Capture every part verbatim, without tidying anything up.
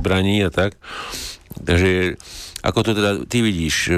zbraní a tak. Takže ako to teda ty vidíš?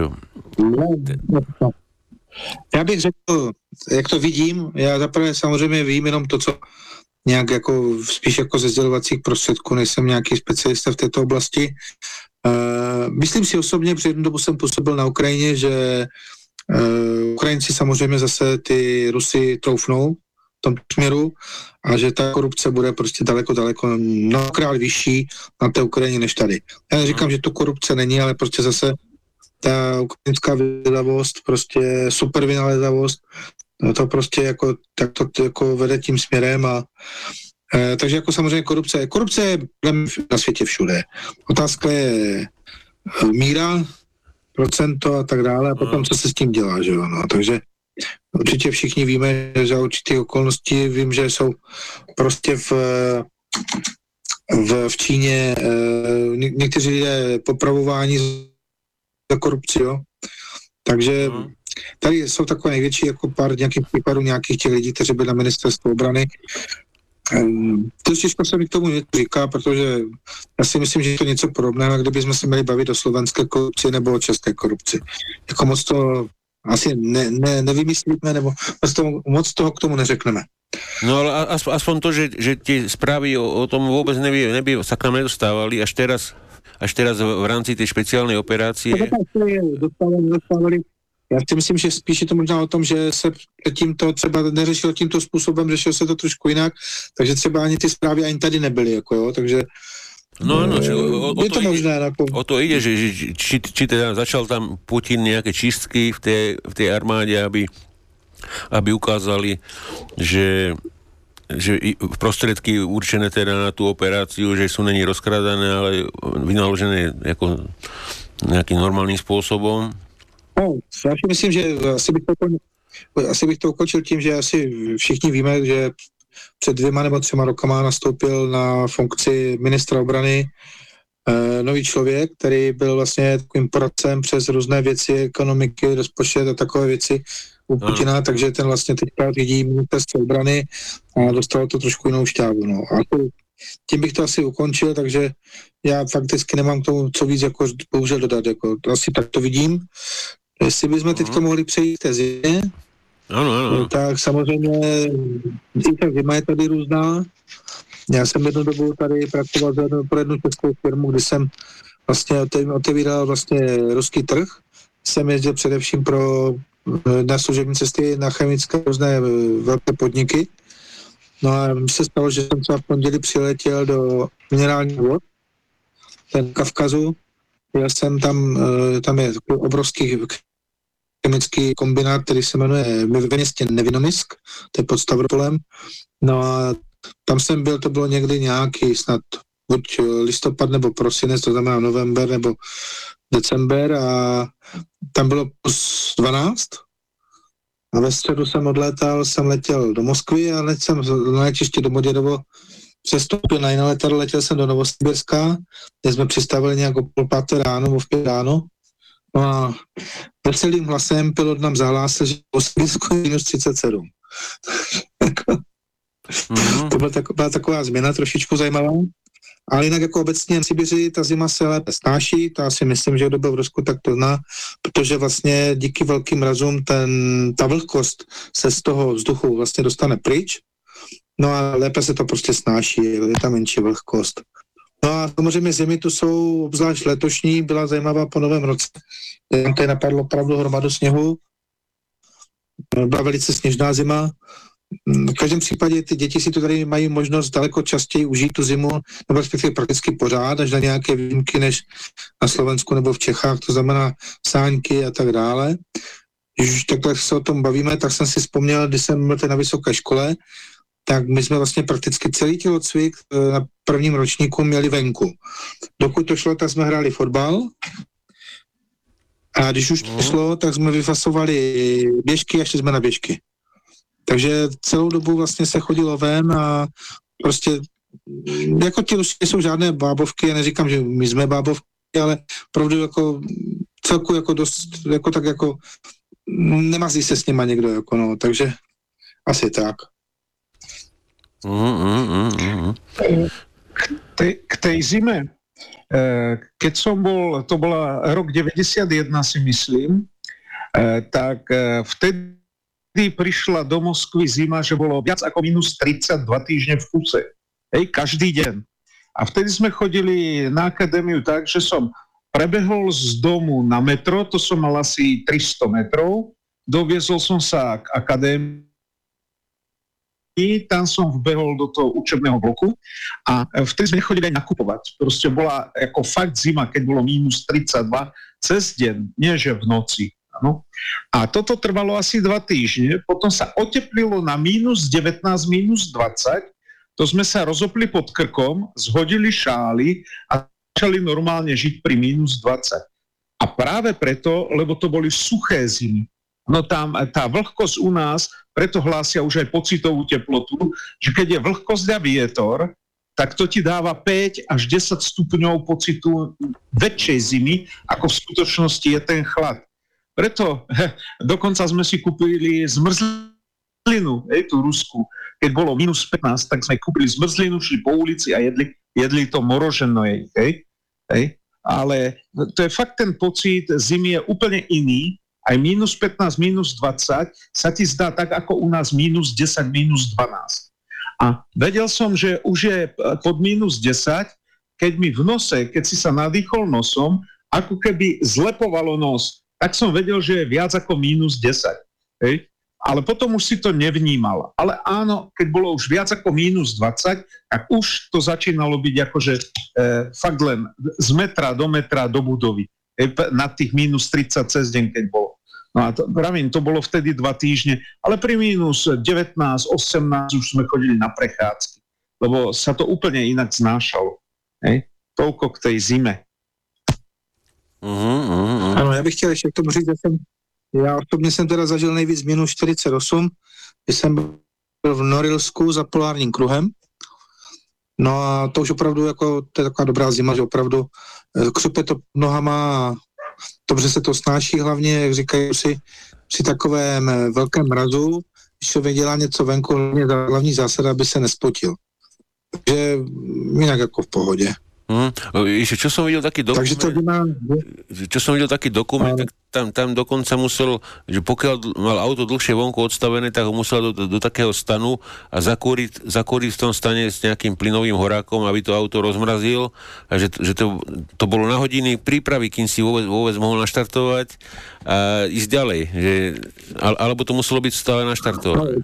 Já bych řekl, jak to vidím, já zaprvé samozřejmě vím jenom to, co nějak jako, spíš jako ze sdělovacích prostředků, nejsem nějaký specialista v této oblasti. Uh, myslím si osobně, před jednu dobu jsem působil na Ukrajině, že uh, Ukrajinci samozřejmě zase ty Rusy troufnou v tom směru a že ta korupce bude prostě daleko, daleko mnohokrát vyšší na té Ukrajině než tady. Já neříkám, že to korupce není, ale prostě zase ta ukrajinská vynalezavost, prostě super vynalezavost, no to prostě jako, tak to jako vede tím směrem a e, takže jako samozřejmě korupce, korupce je na světě všude. Otázka je míra, procento a tak dále a potom, co se s tím dělá, že jo, no, takže určitě všichni víme, že za určitých okolností vím, že jsou prostě v, v, v Číně e, ně, někteří lidé popravováni za korupci, jo. Takže tady jsou takové největší jako pár nějakých případů nějakých těch lidí, kteří byli na ministerstvu obrany. To těžko se mi k tomu něco říká, protože já si myslím, že je to něco podobného, kdyby jsme se měli bavit o slovenské korupci nebo o české korupci. Jako moc to asi ne, ne, nevymyslíme, nebo moc toho, moc toho k tomu neřekneme. No ale aspoň, aspoň to, že, že tie správy o, o tom vôbec nevie, nevie, sa k nám nedostávali až teraz až teraz v rámci tej špeciálnej operácie. Dostávali. Já si myslím, že spíš je to možná o tom, že se tímto třeba neřešilo tímto způsobem, řešilo se to trošku jinak, takže třeba ani ty zprávy ani tady nebyly, jako jo, takže no áno, či, o, o, je to, to možné. Ide, ako... o to ide, že, že či, či teda začal tam Putin nejaké čistky v tej, v tej armáde, aby, aby ukázali, že že prostriedky určené teda na tú operáciu, že sú není rozkradané, ale vynaložené ako nejakým normálnym spôsobom. No, já si myslím, že asi bych, to, asi bych to ukončil tím, že asi všichni víme, že před dvěma nebo třema rokama nastoupil na funkci ministra obrany eh, nový člověk, který byl vlastně takovým poradcem přes různé věci, ekonomiky, rozpočet a takové věci u Putina, no. Takže ten vlastně teďka řídí ministerstvo obrany a dostal to trošku jinou šťávu. No. A to, tím bych to asi ukončil, takže já fakticky nemám k tomu co víc jako bohužel dodat. Jako, asi tak to vidím. Jestli bychom teďka mohli přejít k té zimě, ano, ano. tak samozřejmě i ta zima je tady různá. Já jsem jednu dobu tady pracoval za jednu, pro jednu českou firmu, kdy jsem vlastně otevíral vlastně ruský trh. Jsem jezdil především pro na služební cesty na chemické různé velké podniky. No a se stalo, že jsem třeba v pondělí přiletěl do minerálních vod, ten Kavkazu. Já jsem tam, tam je obrovský chemický kombinát, který se jmenuje ve městě Nevinomisk, to je pod Stavropolem. No a tam jsem byl, to bylo někdy nějaký snad buď listopad nebo prosinec, to znamená november nebo december a tam bylo plus dvanáct a ve středu jsem odlétal, jsem letěl do Moskvy a letěl jsem na letiště do Modědovo, přestoupil na jiné letadlo, letěl jsem do Novosibirska, kde jsme přistavili nějak o půl páté ráno, o v pět ráno. No a veselým hlasem pilot nám zahlásil, že v Novosibirsku je minus třicet sedm. Mm-hmm. To byla taková, taková změna, trošičku zajímavá. Ale jinak jako obecně v Sibiři ta zima se lépe snáší, to si myslím, že kdo byl v Rusku, tak to zná, protože vlastně díky velkým mrazům ten, ta vlhkost se z toho vzduchu vlastně dostane pryč, no a lépe se to prostě snáší, je tam menší vlhkost. No a samozřejmě zimy tu jsou, obzvlášť letošní, byla zajímavá po novém roce, tam tady napadlo opravdu hromadu sněhu, byla velice sněžná zima. V každém případě ty děti si to tady mají možnost daleko častěji užít tu zimu, nebo respektive prakticky pořád, až na nějaké výjimky než na Slovensku nebo v Čechách, to znamená sáňky a tak dále. Když už takhle se o tom bavíme, tak jsem si vzpomněl, když jsem byl na vysoké škole, tak my jsme vlastně prakticky celý tělocvik na prvním ročníku měli venku. Dokud to šlo, tak jsme hráli fotbal a když už to šlo, tak jsme vyfasovali běžky a šli jsme na běžky. Takže celou dobu vlastně se chodilo ven a prostě jako ti Rusy jsou žádné bábovky, já neříkám, že my jsme bábovky, ale opravdu jako celku jako dost, jako tak jako nemazí se s nima někdo, jako no, takže asi tak. Mm, mm, mm, mm. K tej, k tej zime Keď som bol, to bola rok deväťdesiatjeden si myslím, tak vtedy prišla do Moskvy zima, že bolo viac ako minus tridsať dva týždne v kuse. Hej, každý deň. A vtedy sme chodili na akadémiu tak, že som prebehol z domu na metro, to som mal asi tristo metrov, doviezol som sa k akadémii, tam som vbehol do toho učebného bloku a vtedy sme chodili aj nakupovať. Proste bola ako fakt zima, keď bolo mínus tridsaťdva cez deň, nie že v noci. Ano. A toto trvalo asi dva týždne, potom sa oteplilo na mínus devätnásť, mínus dvadsať, to sme sa rozopli pod krkom, zhodili šály a začali normálne žiť pri mínus dvadsať. A práve preto, lebo to boli suché zimy. No tam tá vlhkosť u nás, preto hlásia už aj pocitovú teplotu, že keď je vlhkosť a vietor, tak to ti dáva päť až desať stupňov pocitu väčšej zimy, ako v skutočnosti je ten chlad. Preto he, dokonca sme si kúpili zmrzlinu, hej, tú Rusku. Keď bolo minus pätnásť, tak sme kúpili zmrzlinu, šli po ulici a jedli, jedli to moroženo. Hej, hej. Ale to je fakt, ten pocit zimy je úplne iný. Aj mínus pätnásť, mínus dvadsať sa ti zdá tak, ako u nás mínus desať, mínus dvanásť. A vedel som, že už je pod mínus desať, keď mi v nose, keď si sa nadýchol nosom, ako keby zlepovalo nos, tak som vedel, že je viac ako mínus desať. Hej? Ale potom už si to nevnímal. Ale áno, keď bolo už viac ako mínus dvadsať, tak už to začínalo byť akože e, fakt len z metra do metra do budovy. E, na tých mínus tridsať cez deň, keď bolo. No a to, pravím, to bolo vtedy dva týždne, ale pri mínus devätnásť, osemnásť už sme chodili na prechádzky, lebo sa to úplne inak znášalo. Hej? Toľko k tej zime. Uh-huh, uh-huh. Ano, já bych chtěl ještě k tomu říct, že jsem, já osobně jsem teda zažil nejvíc minus čtyřicet osm, když jsem byl v Norilsku za polárním kruhem. No a to už opravdu jako, to je taková dobrá zima, že opravdu křupe to nohama a dobře se to snáší, hlavně, jak říkají si, při takovém velkém mrazu, když člověk dělá něco venku, hlavně hlavní zásada, aby se nespotil. Takže jinak jako v pohodě. Mm, ešte, čo som videl taký dokument, to má... čo som videl taký dokument, tak tam, tam dokonca musel, že pokiaľ mal auto dlhšie vonku odstavené, tak ho musel do, do, do takého stanu a zakúriť, zakúriť v tom stane s nejakým plynovým horákom, aby to auto rozmrazil a že, že to, to bolo na hodiny prípravy, kým si vôbec, vôbec mohol naštartovať a ísť ďalej, že, alebo to muselo byť stále naštartované.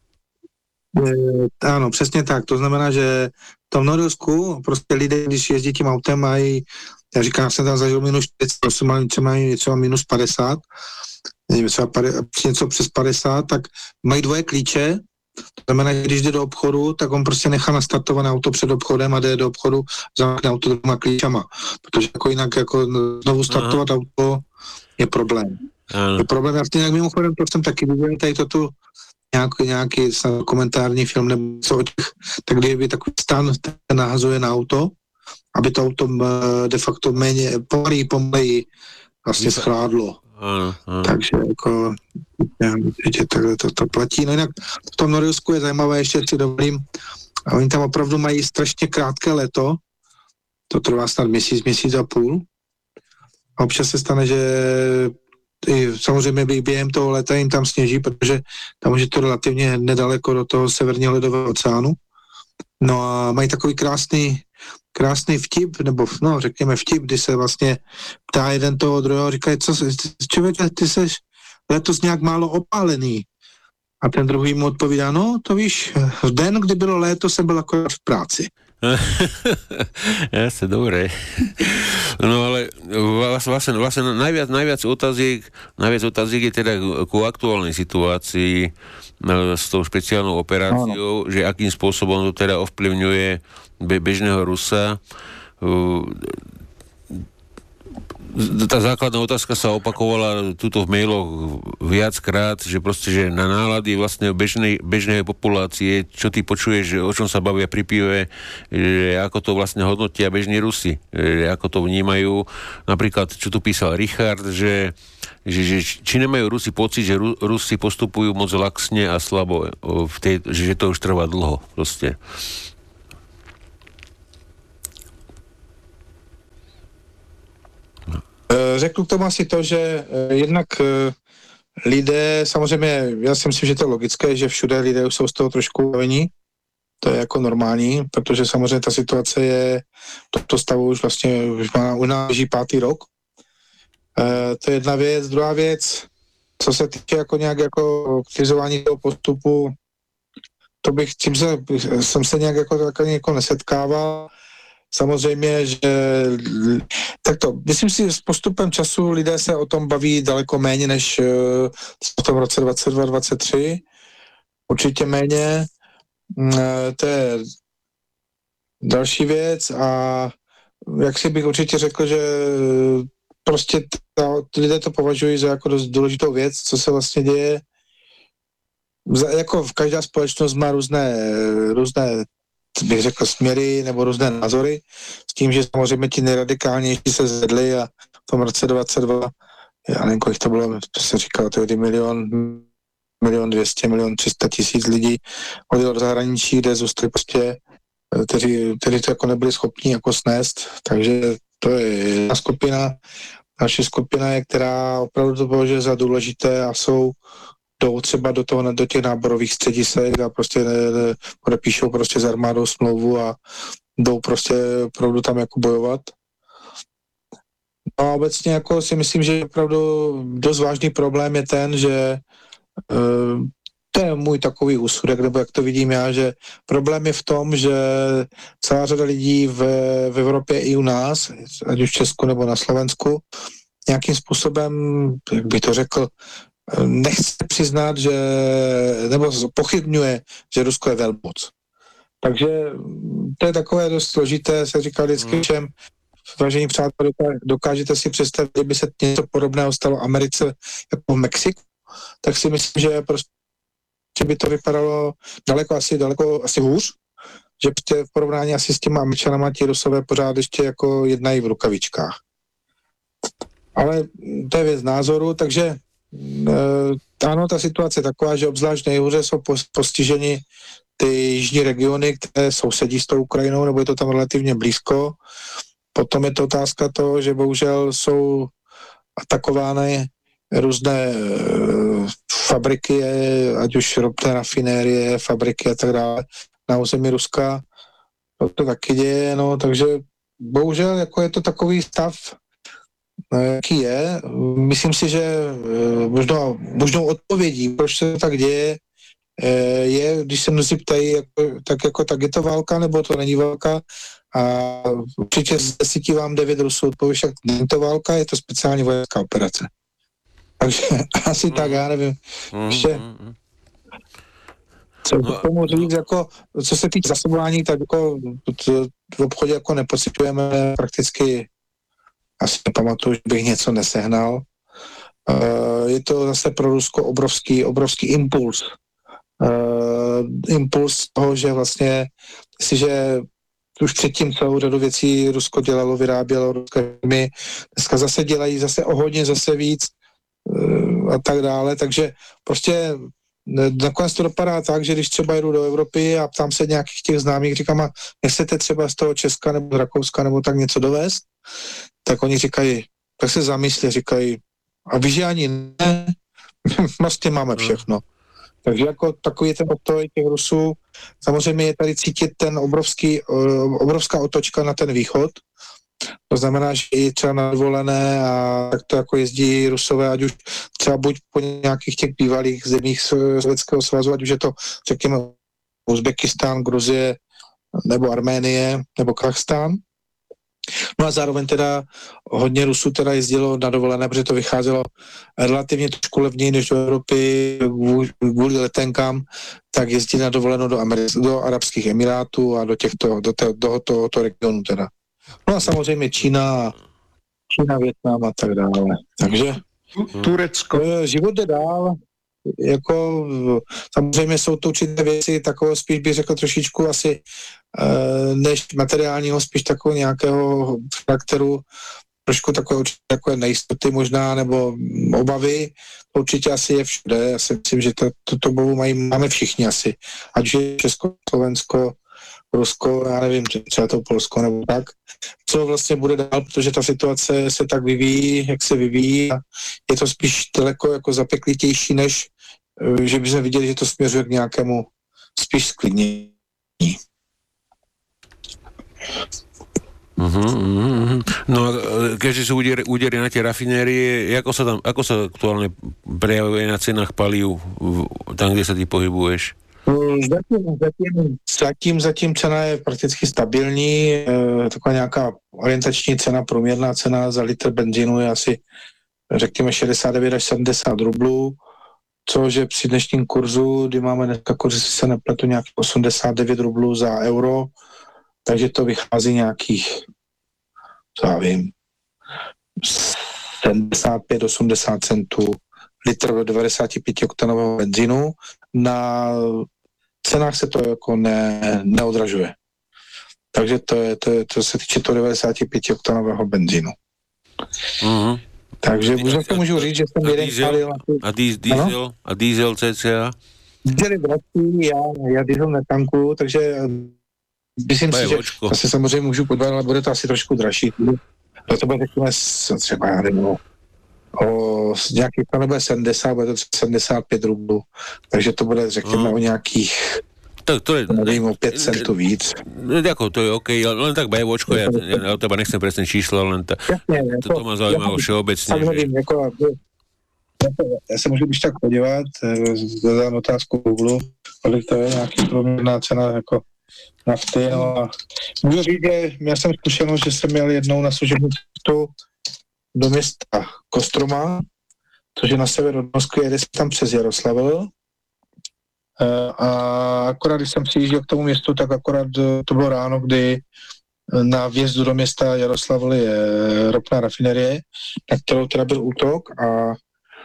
E, áno, přesně tak. To znamená, že v tom Norilsku prostě lidé, když jezdí tím autem, mají, já říkám, jsem tam zažil minus čtyřicet, mají třeba, třeba minus padesát, nevím, třeba něco přes padesát, tak mají dvoje klíče. To znamená, že když jde do obchodu, tak on prostě nechá nastartované auto před obchodem a jde do obchodu, zamkne auto dvěma klíčama. Protože jako jinak jako znovu startovat Aha. auto je problém. Aha. Je problém, já nějak mimochodem, to jsem taky viděl, tady to tu nějaký, nějaký komentární film nebo co o těch, tak kdyby takový stan nahazuje na auto, aby to auto de facto méně, pomalej, pomalej vlastně schládlo. Ano, ano. Takže jako určitě takhle to, to platí. No jinak v tom Norilsku je zajímavé, ještě si dovolím, a oni tam opravdu mají strašně krátké léto, to trvá snad měsíc, měsíc a půl. A občas se stane, že i samozřejmě během toho léta jim tam sněží, protože tam už je to relativně nedaleko do toho severního ledového oceánu. No a mají takový krásný, krásný vtip, nebo no, řekněme vtip, kdy se vlastně ptá jeden toho druhého, říkají, co člověče, ty seš letos nějak málo opálený. A ten druhý mu odpovídá, no to víš, v den, kdy bylo léto, jsem byl akorát v práci. Jasne, dobre. No ale vlastne, vlastne najviac, najviac otáziek najviac otáziek je teda ku aktuálnej situácii s tou špeciálnou operáciou, no. Že akým spôsobom to teda ovplyvňuje bežného Rusa. Tá základná otázka sa opakovala tuto v mailoch viackrát, že proste, že na nálady vlastne bežnej, bežnej populácie, čo ty počuješ, o čom sa bavia pri pive, že ako to vlastne hodnotia bežní Rusi, že ako to vnímajú. Napríklad, čo tu písal Richard, že, že, že či nemajú Rusi pocit, že Ru, Rusi postupujú moc laxne a slabo, v tej, že to už trvá dlho proste. řeknu k tomu asi to, že jednak lidé, samozřejmě, já si myslím, že to je logické, že všude lidé už jsou z toho trošku unavení. To je jako normální, protože samozřejmě ta situace je, toto stavu už vlastně už má u nás leží pátý rok. E, to je jedna věc. Druhá věc, co se týče jako nějak jako kritizování toho postupu, to bych, tím se, jsem se nějak jako, jako, jako nesetkával. Samozřejmě, že tak to, myslím si, s postupem času lidé se o tom baví daleko méně než v tom roce dvacet dva dvacet tři. Určitě méně. To je další věc a jak si bych určitě řekl, že prostě ta, lidé to považují za jako dost důležitou věc, co se vlastně děje. Jako každá společnost má různé, různé bych řekl směry nebo různé názory, s tím, že samozřejmě ti nejradikálnější se zvedli a v tom roce dvacet dva, já nevím, kolik to bylo, to se říkalo, tehdy milion, milion dvěstě, milion tři sta tisíc lidí odjelo do zahraničí, kde zůstali prostě, kteří, kteří to jako nebyli schopni jako snést, takže to je jedna skupina. Další skupina je, která opravdu to považuje za důležité a jsou jdou třeba do, toho, do těch náborových středisek a prostě ne, ne, podepíšou prostě s armádou smlouvu a jdou prostě opravdu tam jako bojovat. No a obecně jako si myslím, že opravdu dost vážný problém je ten, že uh, to je můj takový úsudek, nebo jak to vidím já, že problém je v tom, že celá řada lidí v, v Evropě i u nás, ať už v Česku nebo na Slovensku, nějakým způsobem, jak bych to řekl, nechce přiznat, že, nebo pochybňuje, že Rusko je velmoc. Takže to je takové dost složité, se říká vždycky mm. všem, vážení přátelé, dokážete si představit, kdyby se něco podobného stalo Americe jako v Mexiku, tak si myslím, že prostě by to vypadalo daleko asi, daleko asi hůř, že prostě v porovnání asi s těma Američanama ti Rusové pořád ještě jako jednají v rukavičkách. Ale to je věc názoru, takže e, ano, ta situace je taková, že obzvlášť nejhůře jsou postiženi ty jižní regiony, které sousedí s tou Ukrajinou, nebo je to tam relativně blízko. Potom je to otázka toho, že bohužel jsou atakovány různé e, fabriky, ať už ropné rafinérie, fabriky a tak dále na území Ruska. To, to taky děje, no, takže bohužel jako je to takový stav, jaký je. Myslím si, že možná, možnou odpovědí, proč se to tak děje, je, když se mnozí ptají, jako, tak jako tak je to válka, nebo to není válka. A určitě z desíti vám devět Rusů odpoví, však není to válka, je to speciální vojenská operace. Takže asi mm. tak, já nevím. Mm. Ještě, co no, tomu říct, jako, co se týče zasobování, tak jako v obchodě jako nepociťujeme prakticky, asi nepamatuju, že bych něco nesehnal. Uh, je to zase pro Rusko obrovský, obrovský impuls. Uh, impuls toho, že vlastně, jestliže už předtím celou řadu věcí Rusko dělalo, vyrábělo ruské firmy, dneska zase dělají zase o hodně, zase víc uh, a tak dále, takže prostě nakonec to dopadá tak, že když třeba jdu do Evropy a ptám se nějakých těch známých, říkám, a nechcete třeba z toho Česka nebo z Rakouska nebo tak něco dovést, tak oni říkají, tak se zamyslí, říkají, a víš, že ani ne, vlastně máme všechno. Takže jako takový ten postoj těch Rusů, samozřejmě je tady cítit ten obrovský, obrovská otočka na ten východ, to znamená, že i třeba na dovolené a tak to jako jezdí Rusové, ať už třeba buď po nějakých těch bývalých zemích Sovětského svazu, ať už je to, řekněme, Uzbekistán, Gruzie, nebo Arménie, nebo Kazachstán. No a zároveň teda hodně Rusů teda jezdilo na dovolené, protože to vycházelo relativně trošku levněji než do Evropy kvůli letenkám, tak jezdili na dovolenou do, Americ- do Arabských Emirátů a do těchto, do, te- do tohoto regionu teda. No a samozřejmě Čína, Čína, Vietnam a tak dále. Takže Turecko. Život jde dál. Jako, samozřejmě jsou to určité věci takového, spíš bych řekl trošičku asi než materiálního, spíš takového nějakého charakteru, trošku takové, takové nejistoty možná, nebo obavy, to určitě asi je všude. Já si myslím, že to, to, to obavu mají, máme všichni asi. Ať je Česko, Slovensko, Rusko, já nevím, třeba to Polsko nebo tak. co vlastně bude dál, protože ta situace se tak vyvíjí, jak se vyvíjí a je to spíš daleko jako zapeklitější, než že bychom viděli, že to směřuje k nějakému spíš sklidnění. Uh-huh, uh-huh. No a keďže sú údery, údery na tie rafinérie, ako sa tam, ako sa aktuálne prejavuje na cenách palív tam, kde sa ty pohybuješ? Zatím, zatím, zatím, zatím cena je prakticky stabilní, e, taková nějaká orientační cena, průměrná cena za litr benzínu je asi, řekněme, šedesát devět až sedmdesát rublů, což je při dnešním kurzu, kdy máme dneska kurz, si se nepletu, nějakých osmdesát devět rublů za euro, takže to vychází nějakých, co já vím, sedmdesát pět osmdesát centů litr devadesát pět oktanového benzínu. Na cenách se to jako ne, neodražuje. Takže to je, to je, to se týče toho devadesát pět oktanového benzínu. Uh-huh. Takže už to můžu říct, že jsem jeden palil. A diesel? A diesel cca? Diesel je dražší, já, já diesel netankuju, takže myslím si, že zase samozřejmě můžu podvat, ale bude to asi trošku dražší. No to bude řekněme třeba, já nevím, o, o nějakých, to nebude sedmdesát, bude to sedmdesát pět rublů, takže to bude řekněme uh. o nějakých tak to je, nevím, o päť centů víc. Ďakujem, to je OK, len tak BVčko, ja, ja o teba nechcem presne číslo, len ta, to, to má zaujímavé všeobecne. Samozřejmě, že... jako, já se můžu když tak podívat, zadám otázku Google, kolik to je nějaký průměrná cena jako nafty, no a můžu říct, že já jsem zkušenost, že jsem měl jednou na služební cestu do města Kostroma, což je na sever od Moskvy, jede se tam přes Jaroslavl. A akorát, když jsem přijížděl k tomu městu, tak akorát to bylo ráno, kdy na vjezdu do města Jaroslavl je ropná rafinerie, na kterou teda byl útok a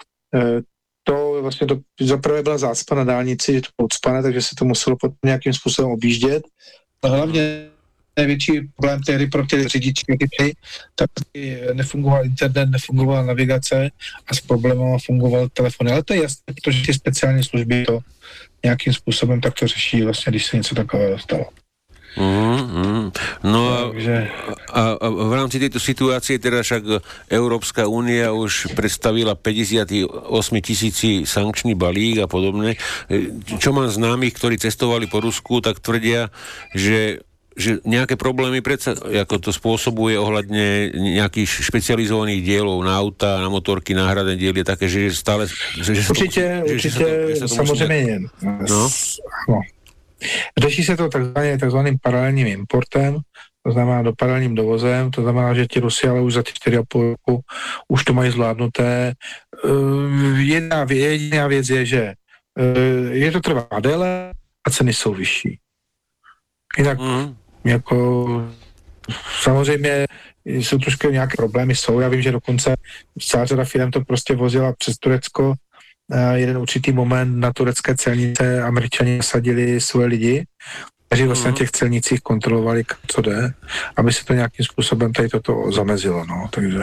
to vlastně do, zaprvé byla zácpa na dálnici, že to bylo ucpané, takže se to muselo potom nějakým způsobem objíždět. A hlavně největší problém tehdy pro ty řidiči, tak nefungoval internet, nefungovala navigace a s problémem fungoval telefon. Ale to je jasné, protože ty speciální služby to nějakým způsobem tak to řeší, vlastně, když se něco takového stalo. Mm-hmm. No a, a, a v rámci tejto situácie teda však Európska únia už predstavila päťdesiatosem tisíci sankčný balík a podobne. Čo mám známych, ktorí cestovali po Rusku, tak tvrdia, že že nejaké problémy predsa, ako to spôsobuje ohľadne nejakých špecializovaných dielov na auta, na motorky, náhradné diely, také, že stále... Že, určitě, že, určitě, že to, že samozřejmě. No. No. Řeší se to takzvaně, takzvaným paralelním importem, to znamená do paralelním dovozem, to znamená, že ti Rusi ale už za ty čtyři a půl roku už to mají zvládnuté. Uh, jedna, jediná věc je, že uh, je to trvá déle a ceny jsou vyšší. Jinak mm. jako samozřejmě jsou trošku nějaké problémy, jsou. Já vím, že dokonce celá řada firm to prostě vozila přes Turecko. Jeden určitý moment na turecké celnice Američani nasadili svoje lidi, kteří vlastně na těch celnicích kontrolovali, co jde, aby se to nějakým způsobem tady toto zamezilo, no, takže...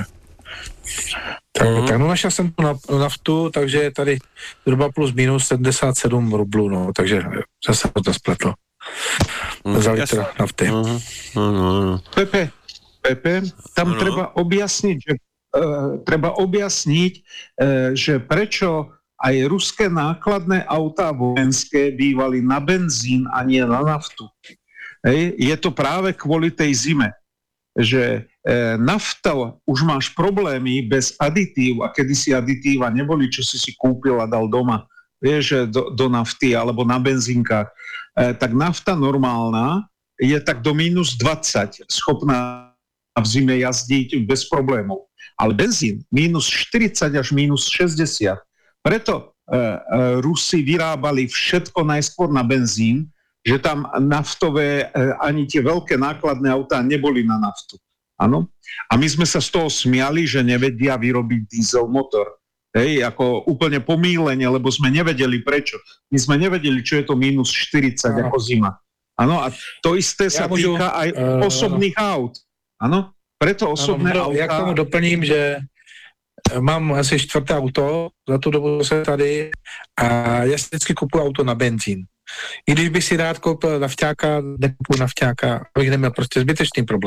Tak, uh-huh. tak no, našel jsem tu na, naftu, takže je tady zhruba plus minus sedmdesát sedm rublů, no, takže zase to spletlo. Uh-huh. Za litr nafty. Uh-huh. Uh-huh. Pepe, Pepe, tam uh-huh. treba objasniť, že, uh, treba objasniť, uh, že prečo aj ruské nákladné autá vojenské bývali na benzín a nie na naftu. Hej. Je to práve kvôli tej zime, že e, nafta, už máš problémy bez aditív a kedysi aditíva neboli, čo si si kúpil a dal doma, vieš, do, do nafty alebo na benzínkach, e, tak nafta normálna je tak do mínus dvadsať schopná v zime jazdiť bez problémov. Ale benzín mínus štyridsať až mínus šesťdesiat. Preto e, e, Rusi vyrábali všetko najskôr na benzín, že tam naftové, e, ani tie veľké nákladné autá neboli na naftu. Áno? A my sme sa z toho smiali, že nevedia vyrobiť diesel motor. Hej, ako úplne pomílenie, lebo sme nevedeli prečo. My sme nevedeli, čo je to mínus štyridsať no. ako zima. Áno, a to isté ja sa môžu, týka aj uh, osobných aut. Áno, preto osobné ano, auta... Ja k tomu doplním, že mám asi čtvrté auto, za tu dobu jsem tady a já si vždycky kupuju auto na benzín. I když bych si rád koupil nafťáka, nekupuju nafťáka, abych neměl prostě zbytečný problém.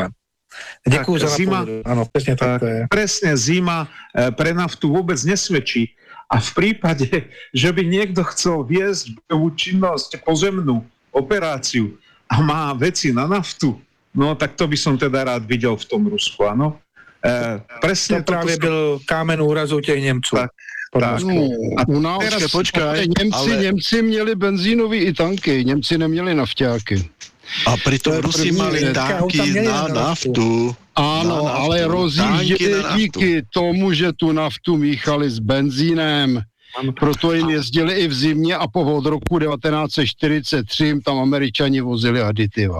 Děkuju za zima, napovedu. Ano, přesně tak, tak to je. Presne, zima e, pre naftu vôbec nesvedčí. A v prípade, že by niekto chcel viesť bojovú činnosť, pozemnú operáciu a má veci na naftu, no tak to by som teda rád videl v tom Rusku, áno. E, presne to právě byl kámen úrazu těch Němců. Tak, tak. No, u nás teraz, počkaj, Němci, ale... Němci měli benzínový i tanky, Němci neměli nafťáky. A pritom Rusi mali tanky na naftu. Áno, na ale naftu. rozjížděli díky tomu, že tu naftu míchali s benzínem. Proto jim jezdili i v zimě a po od roku devatenáct set čtyřicet tři tam Američani vozili aditiva.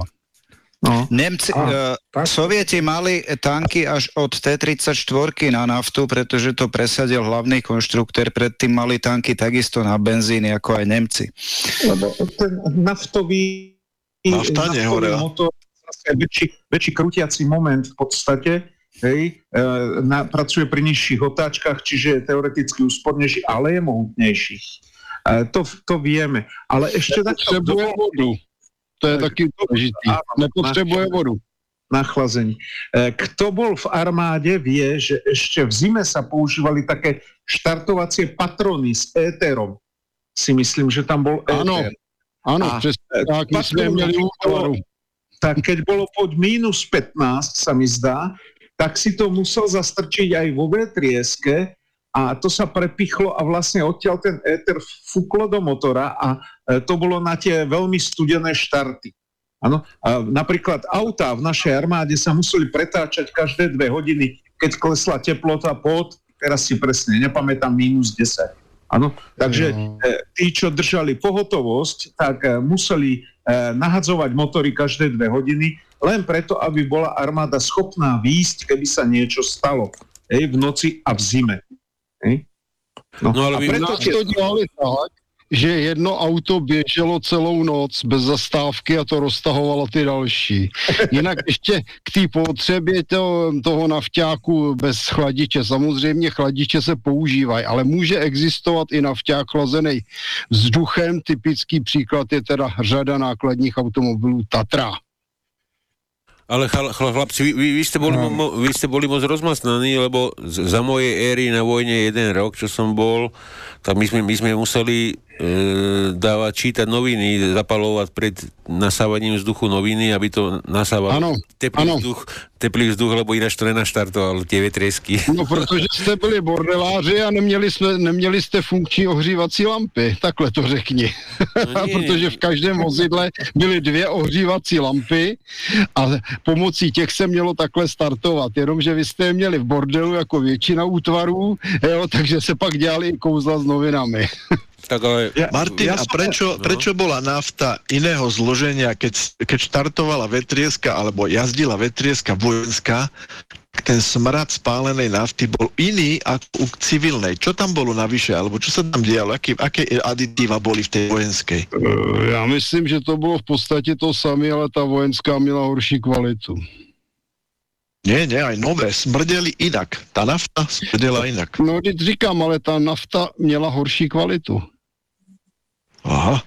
No. Nemci, A, uh, Sovieti mali tanky až od té tridsaťštyri na naftu, pretože to presadil hlavný konštruktér, predtým mali tanky takisto na benzín, ako aj Nemci. Lebo ten naftový, Nafta naftový motor, zase väčší, väčší krútiaci moment v podstate, hej, e, na, pracuje pri nižších otáčkach, čiže je teoreticky úspornejší, ale je mohutnejší. E, to, to vieme. Ale ešte takto... Nepotřebuje vodu. To je taky dôležitý. Nepotřebuje vodu. Nachlazení. Kto bol v armáde, vie, že ešte v zime sa používali také štartovacie patrony s éterom. Si myslím, že tam bol éter. Áno, áno, přesne tak, my sme měli útvaru. Tak keď bolo pod mínus pätnásť, sa mi zdá, tak si to musel zastrčiť aj vo vetrieske a to sa prepichlo a vlastne odtiaľ ten éter fúklo do motora a to bolo na tie veľmi studené štarty. Ano? A napríklad autá v našej armáde sa museli pretáčať každé dve hodiny, keď klesla teplota pod, teraz si presne nepamätám, mínus desať. Ano? Takže no. tí, čo držali pohotovosť, tak museli nahadzovať motory každé dve hodiny, len preto, aby bola armáda schopná výjsť, keby sa niečo stalo. Hej, v noci a v zime. Hej? No, no ale a vy... preto to dělali tak, že jedno auto běželo celou noc bez zastávky a to roztahovalo ty další. Jinak ještě k té potřebě to, toho nafťáku bez chladiče. Samozřejmě chladiče se používají, ale může existovat i nafťák chlazený vzduchem. Typický příklad je teda řada nákladních automobilů Tatra. Ale chl- chl- chlapci, vy, vy, ste boli, no. mo, vy ste boli moc rozmasnaní, lebo z, za mojej éry na vojne jeden rok, čo som bol, tak my sme, my sme museli e, dávať, čítať noviny, zapalovať pred nasávaním vzduchu noviny, aby to nasávalo teplý vzduch, teplý vzduch, lebo ináč to nenaštartoval tie vetriesky. No, protože jste byli bordeláři a neměli, jsme, neměli jste funkční ohřívací lampy, takhle to řekni. No protože v každém vozidle byly dvě ohřívací lampy a pomocí těch se mělo takhle startovat, jenomže vy jste je měli v bordelu jako většina útvarů, jo, takže se pak dělali i kouzla s novinami. Tak ale... Ja, Martin, ja a prečo, no. prečo bola nafta iného zloženia, keď, keď štartovala vetrieska alebo jazdila vetrieska vojenská, ten smrad spálenej nafty bol iný ako u civilnej. Čo tam bolo navyše, alebo čo sa tam dialo? Aké, aké aditíva boli v tej vojenskej? Já myslím, že to bylo v podstatě to samé, ale ta vojenská měla horší kvalitu. Nie, nie, aj nové, smrdeli inak. Ta nafta smrdela inak. No, teď říkám, ale ta nafta měla horší kvalitu. Aha.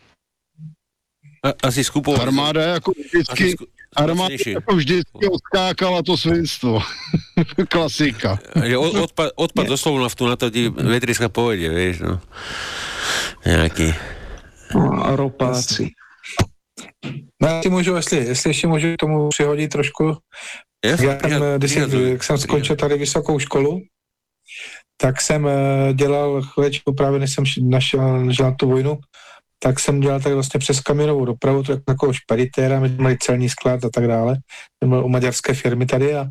A, asi skupovali. Armáda jako vždycky, sku... armáda jako vždycky odskákala to svinstvo. Klasika. Odpad, odpad doslov naftu, na to ti vetriska povede, vieš, no. Nějaký. No, ropáci. No, já si můžu, jestli, jestli ještě můžu k tomu přihodit trošku. Yes? Já jsem, já, když, já, jsem, jak jsem skončil tady vysokou školu, tak jsem dělal chvílečku, právě než jsem našel žil na tu vojnu, tak jsem dělal tady vlastně přes kamionovou dopravu, to jako takovou špeditéra, my měli celní sklad a tak dále. Jsem byl u maďarské firmy tady a, a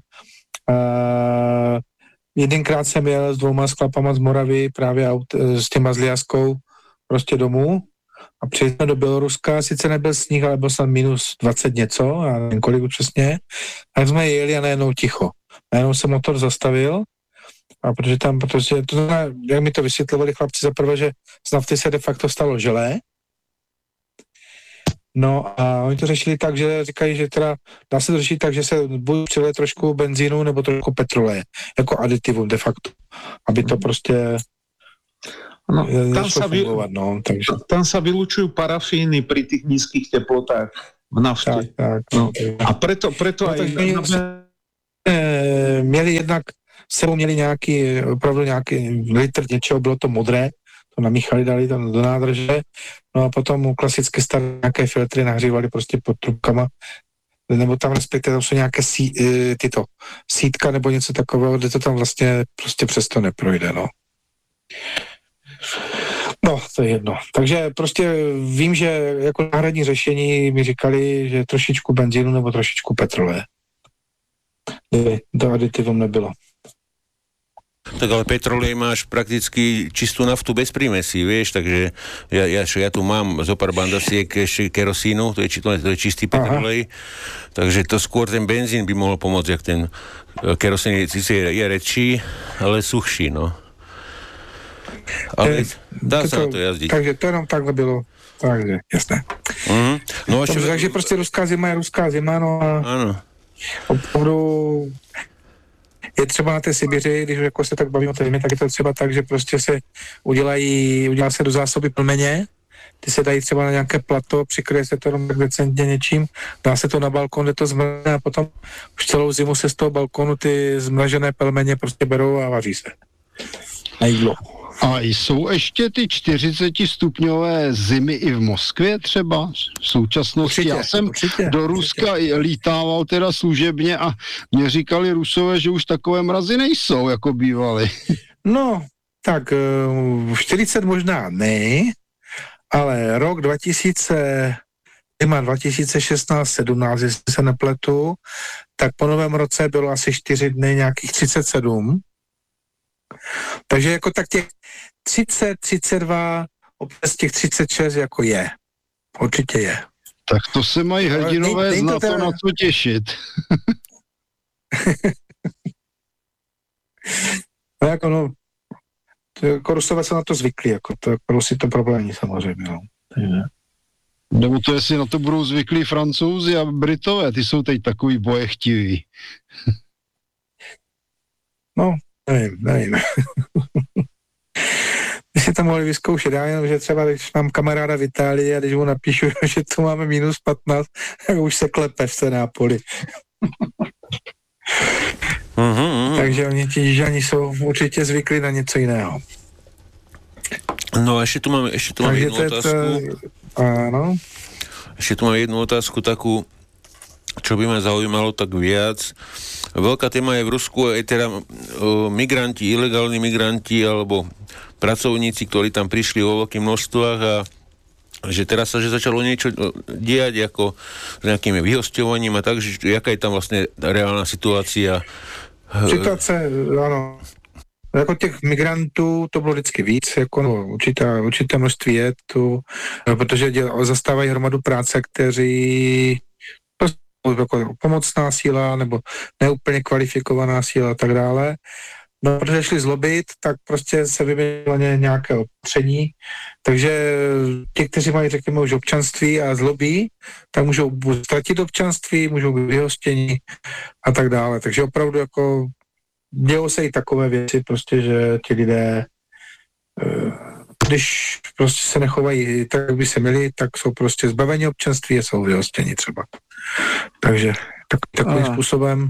jedenkrát jsem jel s dvouma sklapama z Moravy právě aut, s těma s Liaskou prostě domů a přijeli jsme do Běloruska, sice nebyl sníh, ale byl jsem minus dvacet něco, a nevím kolik přesně, tak jsme jeli a najednou ticho. Najednou se motor zastavil, a protože tam, protože to, jak mi to vysvětlovali chlapci zaprvé, že z nafty se de facto stalo želé. No a oni to řešili tak, že říkají, že teda dá se to řešit tak, že se buď přilije trošku benzínu nebo trošku petroleje, jako aditivum de facto, aby to prostě no, tam, sa vy, fungovat, no, takže. Tam sa vylučujú parafíny pri tých nízkych teplotách v nafte. Tak, tak, no. A preto, preto no, aj tak na, na E, měli jednak, sebou měli nějaký, opravdu nějaký litr něčeho, bylo to modré, to namíchali, dali tam do nádrže, no a potom klasicky staré nějaké filtry nahřívali prostě pod trubkama, nebo tam respektive tam jsou nějaké sí, tyto sítka nebo něco takového, kde to tam vlastně prostě přesto neprojde, no. No, to je jedno. Takže prostě vím, že jako náhradní řešení mi říkali, že trošičku benzínu nebo trošičku petrole. To aditivum nebylo. Tak ale petrolej máš prakticky čistú naftu bez prímesí, vieš, takže ja, ja, ja tu mám zo pár bandasiek ešte kerosínu, to je, to, to je čistý petrolej, aha. Takže to skôr ten benzín by mohol pomôcť, jak ten kerosín je, je, je rečí, ale suchší, no. Ale je, dá sa na to jazdiť. Takže to jenom takhle bylo, takže jasné. Mm-hmm. No, takže, ešte... takže prostě ruská zima je ruská zima, no a áno. Opravdu je třeba na té Sibiři, když jako se tak bavíme o té zimě, tak je to třeba tak, že prostě se udělají, udělá se do zásoby plmeně, ty se dají třeba na nějaké plato, přikryje se to jenom tak decentně něčím, dá se to na balkon, kde to zmrzne a potom už celou zimu se z toho balkonu ty zmražené pelmeně prostě berou a vaří se. Na jídlo. A jsou ještě ty čtyřicetistupňové zimy i v Moskvě třeba v současnosti? Určitě, Já jsem určitě, do Ruska určitě. lítával teda služebně a mě říkali Rusové, že už takové mrazy nejsou, jako bývaly. No, tak čtyřicet možná ne, ale rok dva tisíce, dva tisíce šestnáct sedmnáct, jestli se nepletu, tak po novém roce bylo asi čtyři dny nějakých třicet sedm. Takže jako tak těch třicet, třicet dva, občas těch třicet šest jako je. Určitě je. Tak to se mají hrdinové nej, nej to, teda... na co těšit. No jako no, to, jako Rusové jsou na to zvyklí, jako to jako si to problémní samozřejmě, no. Takže... Nebo to jestli na to budou zvyklí Francouzi a Britové, ty jsou teď takový bojechtiví. No, nevím, nevím. My si to mohli vyzkoušet, já jenom, že třeba když mám kamaráda v Itálii a když mu napíšu, že tu máme minus patnáct, tak už se klepe v té Nápoli. Mm-hmm. Takže oni ti Jižani jsou určitě zvyklí na něco jiného. No a ešte tu mám, ešte tu mám jednu otázku. To, áno. Ešte tu mám jednu otázku takú, čo by ma zaujímalo tak viac. Veľká téma je v Rusku aj teda o, migranti, ilegálni migranti alebo pracovníci, ktorí tam prišli vo veľkých množstvách a že teraz sa že začalo niečo diať ako s nejakým vyhosťovaním a tak, že jaká je tam vlastne reálna situácia? Situace, ano. Jako těch migrantů to bylo vždycky víc, jako no, určitá, určité množství je tu, protože děl, zastávají hromadu práce, kteří prostě jako pomocná síla nebo neúplně kvalifikovaná síla a tak dále. No, protože šli zlobit, tak prostě se vyměnilo nějaké opatření, takže ti, kteří mají, řekněme, už občanství a zlobí, tak můžou ztratit občanství, můžou být vyhostěni a tak dále. Takže opravdu jako dělo se i takové věci, prostě, že ti lidé, když prostě se nechovají tak, jak by se měli, tak jsou prostě zbaveni občanství a jsou vyhostěni třeba. Takže tak, takovým a. způsobem.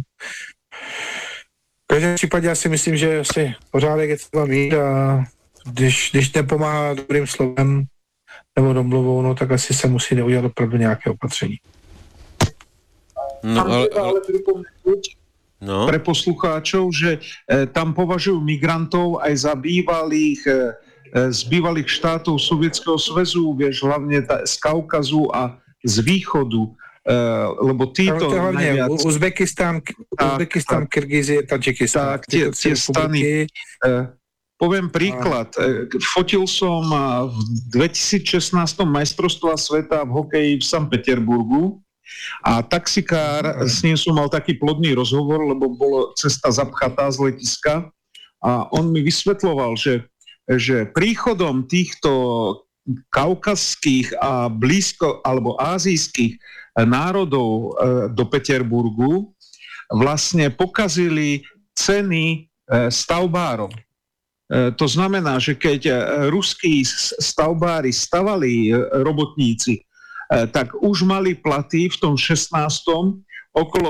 V každém případě já si myslím, že asi pořádek je třeba mít a když, když nepomáhá dobrým slovem nebo domluvou, no tak asi se musí neudělat opravdu nějaké opatření. No, ale, ale... No. Pre poslucháčov, že e, tam považujú migrantov aj za bývalých, e, z bývalých štátov Sovietskeho zväzu, vieš, hlavne ta, z Kaukazu a z východu, e, lebo títo... Hlavne najviac... Uzbekistán, Uzbekistán, Kyrgyzie, Tadžikistán. Tak, tie, tie stany. E, poviem príklad. E, fotil som v dvetisícšestnásť majstrovstvá sveta v hokeji v Sankt Peterburgu. A taxikár, s ním som mal taký plodný rozhovor, lebo bola cesta zapchatá z letiska a on mi vysvetľoval, že, že príchodom týchto kaukazských a blízko alebo ázijských národov do Peterburgu vlastne pokazili ceny stavbárom. To znamená, že keď ruskí stavbári stavali robotníci, tak už mali platy v tom šestnástom okolo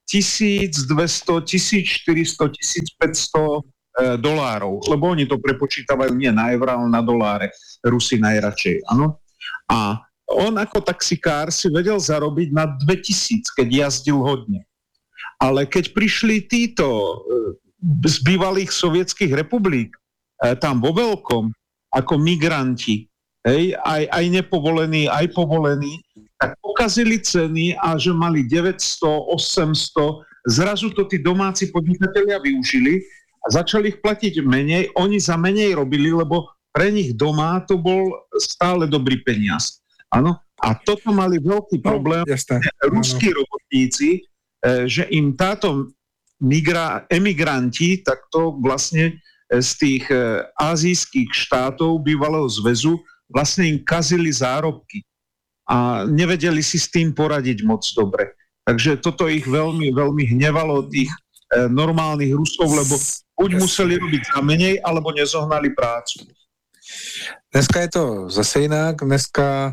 tisícdvesto, tisícštyristo, tisícpäťsto dolárov, lebo oni to prepočítavajú nie na eurá, ale na doláre. Rusi najradšej, áno. A on ako taxikár si vedel zarobiť na dvetisíc, keď jazdil hodne. Ale keď prišli títo z bývalých sovietských republik tam vo veľkom, ako migranti, hej, aj, aj nepovolení, aj povolení, tak pokazili ceny a že mali deväťsto, osemsto, zrazu to tí domáci podnikatelia využili a začali ich platiť menej, oni za menej robili, lebo pre nich doma to bol stále dobrý peniaz. Áno? A toto mali veľký problém no, ruskí robotníci, že im táto migra, emigranti takto vlastne z tých azijských štátov bývalého zväzu vlastne im kazili zárobky a nevedeli si s tým poradiť moc dobre. Takže toto ich veľmi, veľmi hnevalo tých e, normálnych Rusov, lebo buď museli robiť za menej, alebo nezohnali prácu. Dneska je to zase jinak. Dneska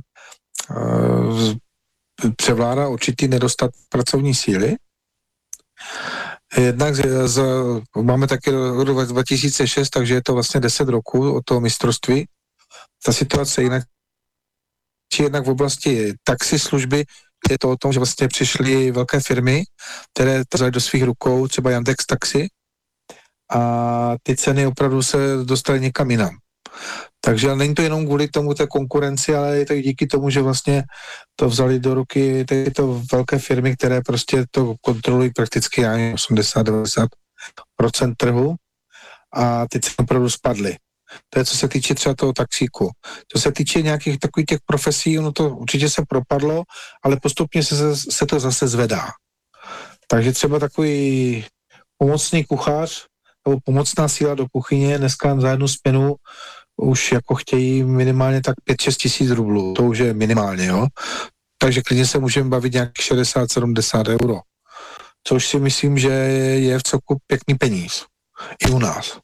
e, převládá určitý nedostatek pracovní síly. Jednak z, z, máme taky rok dva tisíce šest, takže je to vlastně deset roků od toho mistrovství. Ta situace jinak, jednak v oblasti taxislužby je to o tom, že vlastně přišly velké firmy, které to vzali do svých rukou, třeba Yandex Taxi, a ty ceny opravdu se dostaly někam jinam. Takže není to jenom kvůli tomu té konkurenci, ale je to i díky tomu, že vlastně to vzali do ruky tyto velké firmy, které prostě to kontrolují prakticky osmdesát až devadesát procent trhu a ty ceny opravdu spadly. To je, co se týče třeba toho taxíku. Co se týče nějakých takových těch profesí, ono to určitě se propadlo, ale postupně se, se to zase zvedá. Takže třeba takový pomocný kuchař nebo pomocná síla do kuchyně dneska za jednu směnu už jako chtějí minimálně tak pět šest tisíc rublů. To už je minimálně, jo. Takže klidně se můžeme bavit nějakých šedesát sedmdesát euro. Což si myslím, že je v celku pěkný peníz. I u nás.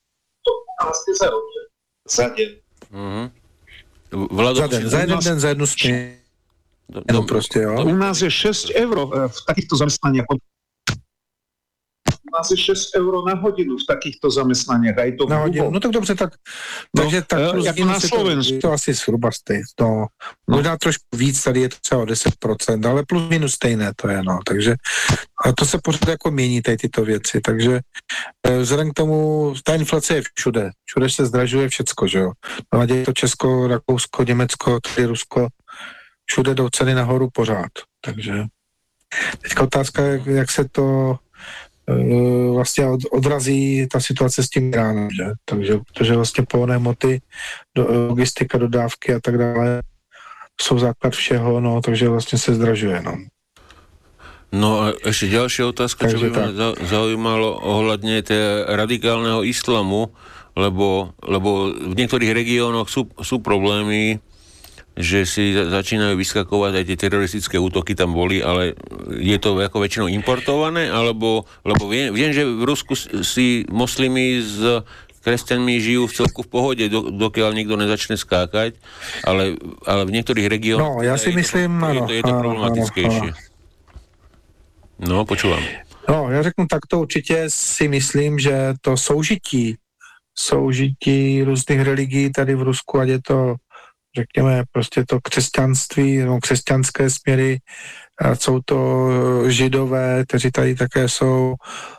Za den. Mm-hmm. Za den, za jeden den, za jednu směnu. No prostě, jo. U nás je šesť eur v takýchto zamestnaniach. U nás je šesť eur na hodinu v takýchto zamestnaniach. Aj to na hodinu, no tak dobře, tak no, takže tak uh, jako na Slovensku. To, to asi zhruba stejné. No, možná trošku víc, tady je to třeba o deset procent, ale plus minus stejné to je, no. Takže a to se pořád jako mění tady tyto věci, takže vzhledem k tomu, ta inflace je všude. Všude se zdražuje všecko, že jo. No, ať je to Česko, Rakousko, Německo, tady Rusko, všude jdou ceny nahoru pořád. Takže teďka otázka, jak, jak se to uh, vlastně od, odrazí ta situace s tím Iránem, že? Takže, protože vlastně pohonné hmoty, do, logistika, dodávky a tak dále jsou základ všeho, no, takže vlastně se zdražuje, no. No a ešte ďalšia otázka, čo by ma zaujímalo ohľadne tej radikálneho islamu, lebo, lebo v niektorých regiónoch sú, sú problémy, že si začínajú vyskakovať aj tie teroristické útoky tam boli, ale je to ako väčšinou importované, alebo lebo viem, viem že v Rusku si moslimi s kresťanmi žijú v celku v pohode, do, dokiaľ nikto nezačne skákať, ale, ale v niektorých regiónoch no, ja si myslím, je, ano, to, je to problematickejšie. Ano, ano. No, počúvam. No, já řeknu takto, určitě si myslím, že to soužití, soužití různých religií tady v Rusku, ať je to, řekněme, prostě to křesťanství, no, křesťanské směry, a jsou to židové, kteří tady také jsou,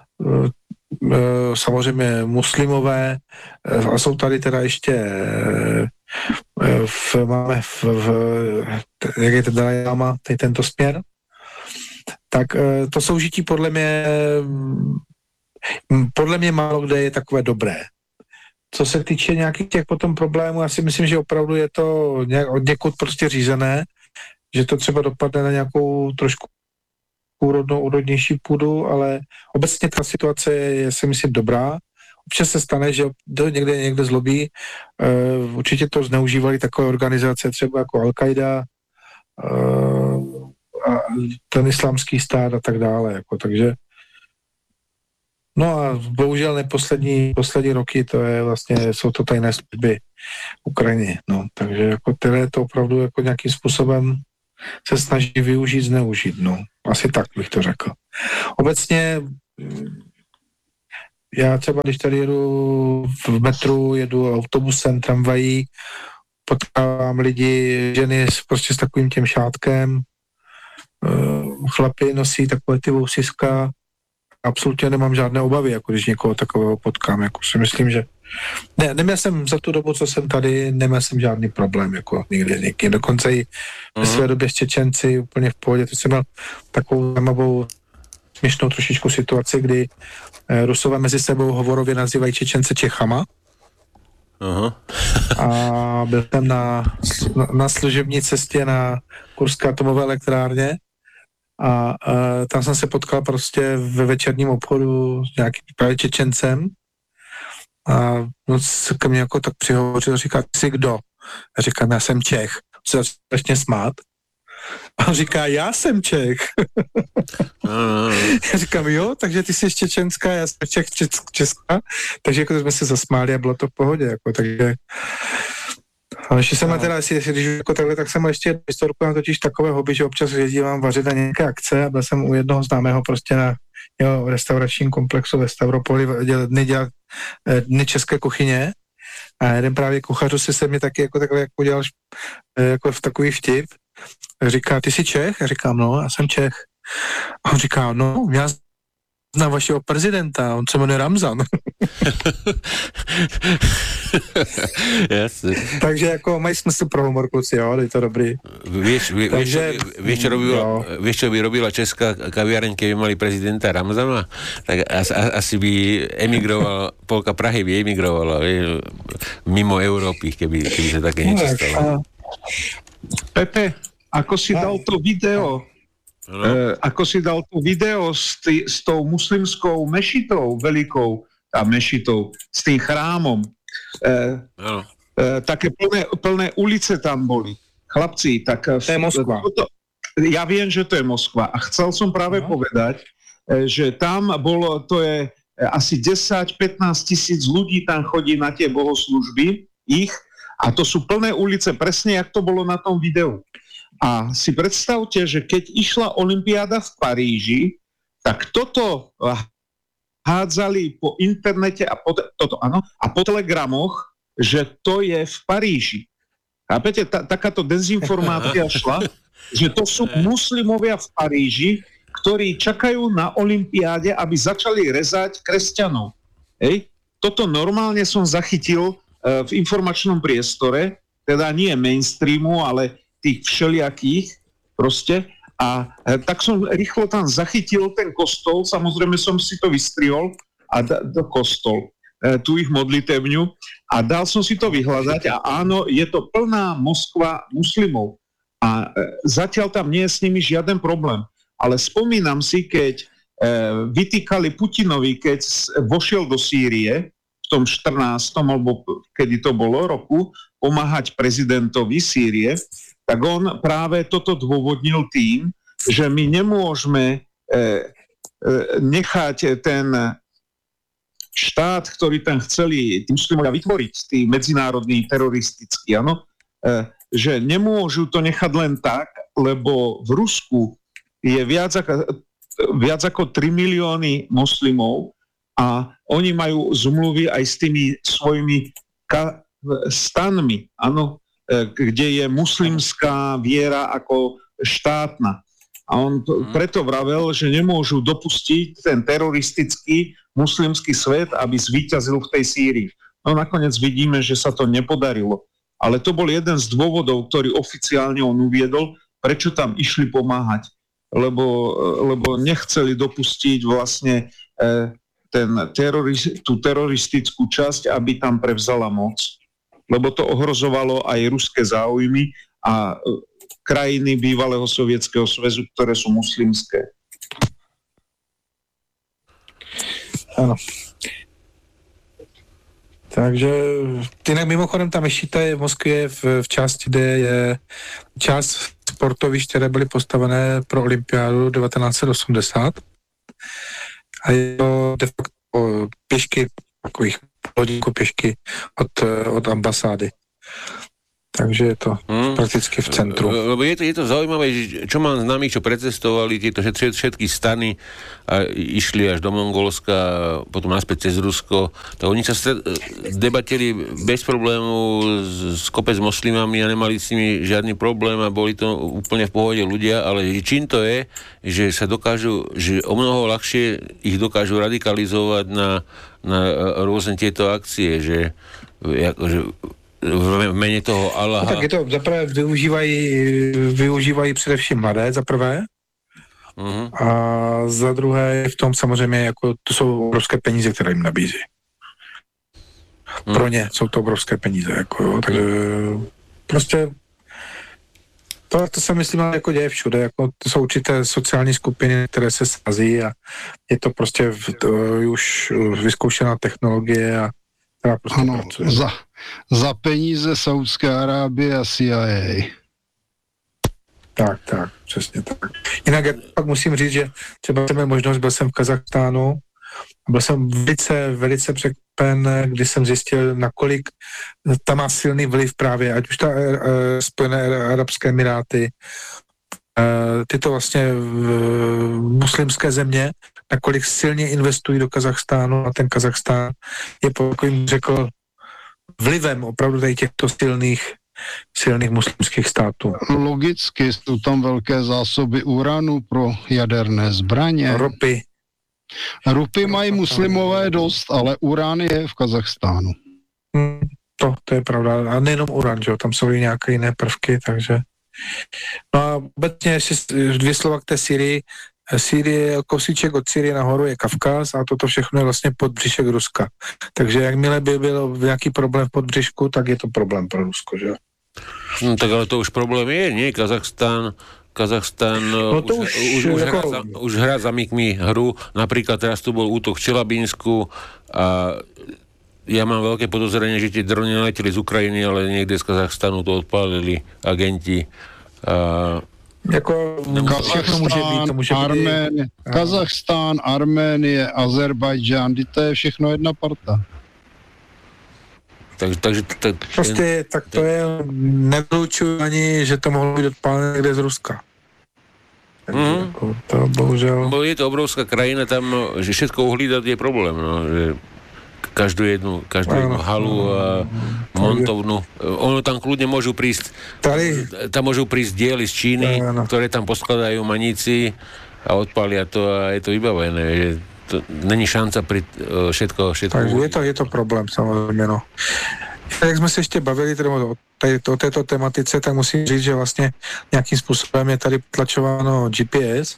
samozřejmě muslimové, a jsou tady teda ještě v, máme v, v jak je to Dalaj Lama, tady tento směr, tak to soužití podle mě podle mě málo kde je takové dobré. Co se týče nějakých těch potom problémů, já si myslím, že opravdu je to nějak, od někud prostě řízené, že to třeba dopadne na nějakou trošku úrodnou, úrodnější půdu, ale obecně ta situace je, si myslím, dobrá. Občas se stane, že to někde někde zlobí. Uh, určitě to zneužívali takové organizace třeba jako Al-Qaida, uh, a ten islámský stát a tak dále. Jako, takže no a bohužel neposlední poslední roky to je vlastně, jsou to tajné služby Ukrajiny. No, takže jako které to opravdu jako nějakým způsobem se snaží využít, zneužít. No. Asi tak bych to řekl. Obecně já třeba, když tady jedu v metru, jedu autobusem, tramvají, potkávám lidi, ženy s, prostě s takovým tím šátkem, chlapi nosí takové ty vousiska. Absolutně nemám žádné obavy, jako když někoho takového potkám. Jako si myslím, že ne, neměl jsem za tu dobu, co jsem tady, neměl jsem žádný problém, jako nikdy nikdy. Dokonce i ve své době s Čečenci úplně v pohodě. To jsem měl takovou zajímavou směšnou trošičku situaci, kdy eh, Rusové mezi sebou hovorově nazývají Čečence Čechama. Aha. A byl jsem na, na, na služební cestě na Kurské atomové elektrárně a uh, tam jsem se potkal prostě ve večerním obchodu s nějakým právě Čečencem a no, se ke mně jako tak přihovořil, říká, ty jsi kdo? A říkám, já jsem Čech. Se začne smát. A on říká, já jsem Čech. Já říkám, jo, takže ty jsi Čečenská, já jsem Čech, Česká. Takže jako jsme se zasmáli a bylo to v pohodě. Jako, takže... Ale ještě jsem teda, jestli, když jako takhle, tak jsem mal ještě historku, mám totiž takové hobby, že občas jezdím vařit na nějaké akce a byl jsem u jednoho známého prostě na jeho restauračním komplexu ve Stavropoli dny, dělat, dny české kuchyně a jeden právě kuchařů si se mě taky jako takhle jako udělal jako v takový vtip. Říká, ty jsi Čech? Já říkám, no, já jsem Čech. A on říká, no, já znám vašeho prezidenta, on se jmenuje Ramzan. Jasne. Takže jako mají smysl pro humor, kluci, jo, je to dobrý. Vieš, vie, Takže, vieš, čo robila, vieš, čo by robila česká kaviareň, keby mali prezidenta Ramzana? Tak asi, asi by emigrovala, polka Prahy by emigrovala, vie, mimo Európy, keby, keby sa také niečo stalo. Pepe, ako si dal to video, no. e, ako si dal to video s, tý, s tou muslimskou mešitou veľkou, a mešitou, s tým chrámom. E, no. e, také plné, plné ulice tam boli. Chlapci, tak... To je Moskva. To, ja viem, že to je Moskva. A chcel som práve no. povedať, e, že tam bolo, to je asi desať až pätnásť tisíc ľudí tam chodí na tie bohoslužby, ich, a to sú plné ulice, presne jak to bolo na tom videu. A si predstavte, že keď išla olympiáda v Paríži, tak toto hádzali po internete a po, toto, áno, a po telegramoch, že to je v Paríži. Chápete, ta, takáto dezinformácia šla, že to sú muslimovia v Paríži, ktorí čakajú na olympiáde, aby začali rezať kresťanov. Hej? Toto normálne som zachytil v informačnom priestore, teda nie mainstreamu, ale tých všelijakých proste. A tak som rýchlo tam zachytil ten kostol, samozrejme som si to vystriol a da, do kostol, tú ich modlitevňu a dal som si to vyhľadať a áno, je to plná Moskva muslimov a zatiaľ tam nie je s nimi žiaden problém. Ale spomínam si, keď vytýkali Putinovi, keď vošiel do Sýrie, v tom štrnástom alebo kedy to bolo roku, pomáhať prezidentovi Sýrie, tak on práve toto dôvodnil tým, že my nemôžeme e, e, nechať ten štát, ktorý tam chceli tí muslimovia vytvoriť, tí medzinárodní teroristickí, áno, e, že nemôžu to nechať len tak, lebo v Rusku je viac ako, viac ako tri milióny moslimov a oni majú zmluvy aj s tými svojimi ka- stanmi, áno, kde je muslimská viera ako štátna. A on to, preto vravel, že nemôžu dopustiť ten teroristický muslimský svet, aby zvíťazil v tej Sýrii. No nakoniec vidíme, že sa to nepodarilo. Ale to bol jeden z dôvodov, ktorý oficiálne on uviedol, prečo tam išli pomáhať. Lebo, lebo nechceli dopustiť vlastne eh, ten teroris, tú teroristickú časť, aby tam prevzala moc. Lebo to ohrozovalo aj ruské záujmy a krajiny bývalého Sovietskeho zväzu, ktoré sú muslimské. Ano. Takže jinak mimochodem ta mešita je v Moskvě v, v části, kde je část sportovišť, které byly postavené pro olympiádu devatenáct set osmdesát. A je to de facto pěšky, takových hodinku pěšky od, od ambasády. takže je to hmm. prakticky v centru. Lebo je to, je to zaujímavé, že čo mám známych, čo precestovali tieto všetky, všetky stany a išli až do Mongolska, potom naspäť cez Rusko, tak oni sa stred, debatili bez problémov s, s kopec moslimami a nemali s nimi žiadny problém a boli to úplne v pohode ľudia, ale čím to je, že sa dokážu, že o mnoho ľahšie ich dokážu radikalizovať na, na rôzne tieto akcie, že, že v mene toho Allaha. No tak je to, zaprvé využívají, využívají především mladé, zaprvé. Uh-huh. A za druhé v tom samozřejmě, jako, to jsou obrovské peníze, které jim nabízí. Uh-huh. Pro ně jsou to obrovské peníze, jako, jo, takže prostě to, to se myslím, jako děje všude, jako, to jsou určité sociální skupiny, které se sází a je to prostě v, to, už vyzkoušená technologie a prostě ano, za, za peníze Saúdské Arábie a C I A. Tak, tak, přesně tak. Jinak já pak musím říct, že třeba jsem měl možnost, byl jsem v Kazachstánu, byl jsem velice, velice překvapen, když jsem zjistil, nakolik tam má silný vliv právě, ať už ta uh, Spojené arabské emiráty, uh, tyto vlastně uh, muslimské země, nakolik silně investují do Kazachstánu a ten Kazachstán je takovým, řekl, vlivem opravdu tady těchto silných silných muslimských států. Logicky jsou tam velké zásoby uranu pro jaderné zbraně. Ropy. Ropy mají muslimové dost, ale urán je v Kazachstánu. Hmm, to, to je pravda. A nejenom uran, že jo? Tam jsou i nějaké jiné prvky, takže... No a obecně ještě dvě slova k té Syrii. Sýrie, kousíček od Sýrie nahoru je Kavkaz a toto všechno je vlastně podbřišek Ruska. Takže jakmile by byl nějaký problém v podbřišku, tak je to problém pro Rusko, že jo? No, tak ale to už problém je, nie? Kazachstán, Kazachstán no to už, už, už, ako... hrá za, už hrá za mykmi hru. Napríklad teraz tu bol útok v Čelabínsku a ja mám veľké podozrenie, že tie drony leteli z Ukrajiny, ale niekde z Kazachstánu to odpálili agenti. A jako Kazachstán, může být, to může Arménie, Kazachstán, Arménie, Azerbajdžán, to je všechno jedna parta. Takže, takže t- t- prostě tak to je, nevylučuju ani, že to mohlo být odpálené někde z Ruska. Takže mm. jako to bohužel... Bo je to obrovská krajina, tam, že všetko uhlídať je problém, no, že každú jednu, každú jednu halu a montovnu. Ono tam kľudne môžu prísť, tady, tam môžu prísť diely z Číny, no, no. ktoré tam poskladajú maníci a odpália to a je to vybavené. Že to není šanca pri všetko, všetko. Takže je to, je to problém, samozřejmě, no. Jak jsme se ještě bavili teda o, tady, o této tematice, tak musím říct, že vlastně nějakým způsobem je tady tlačováno G P S,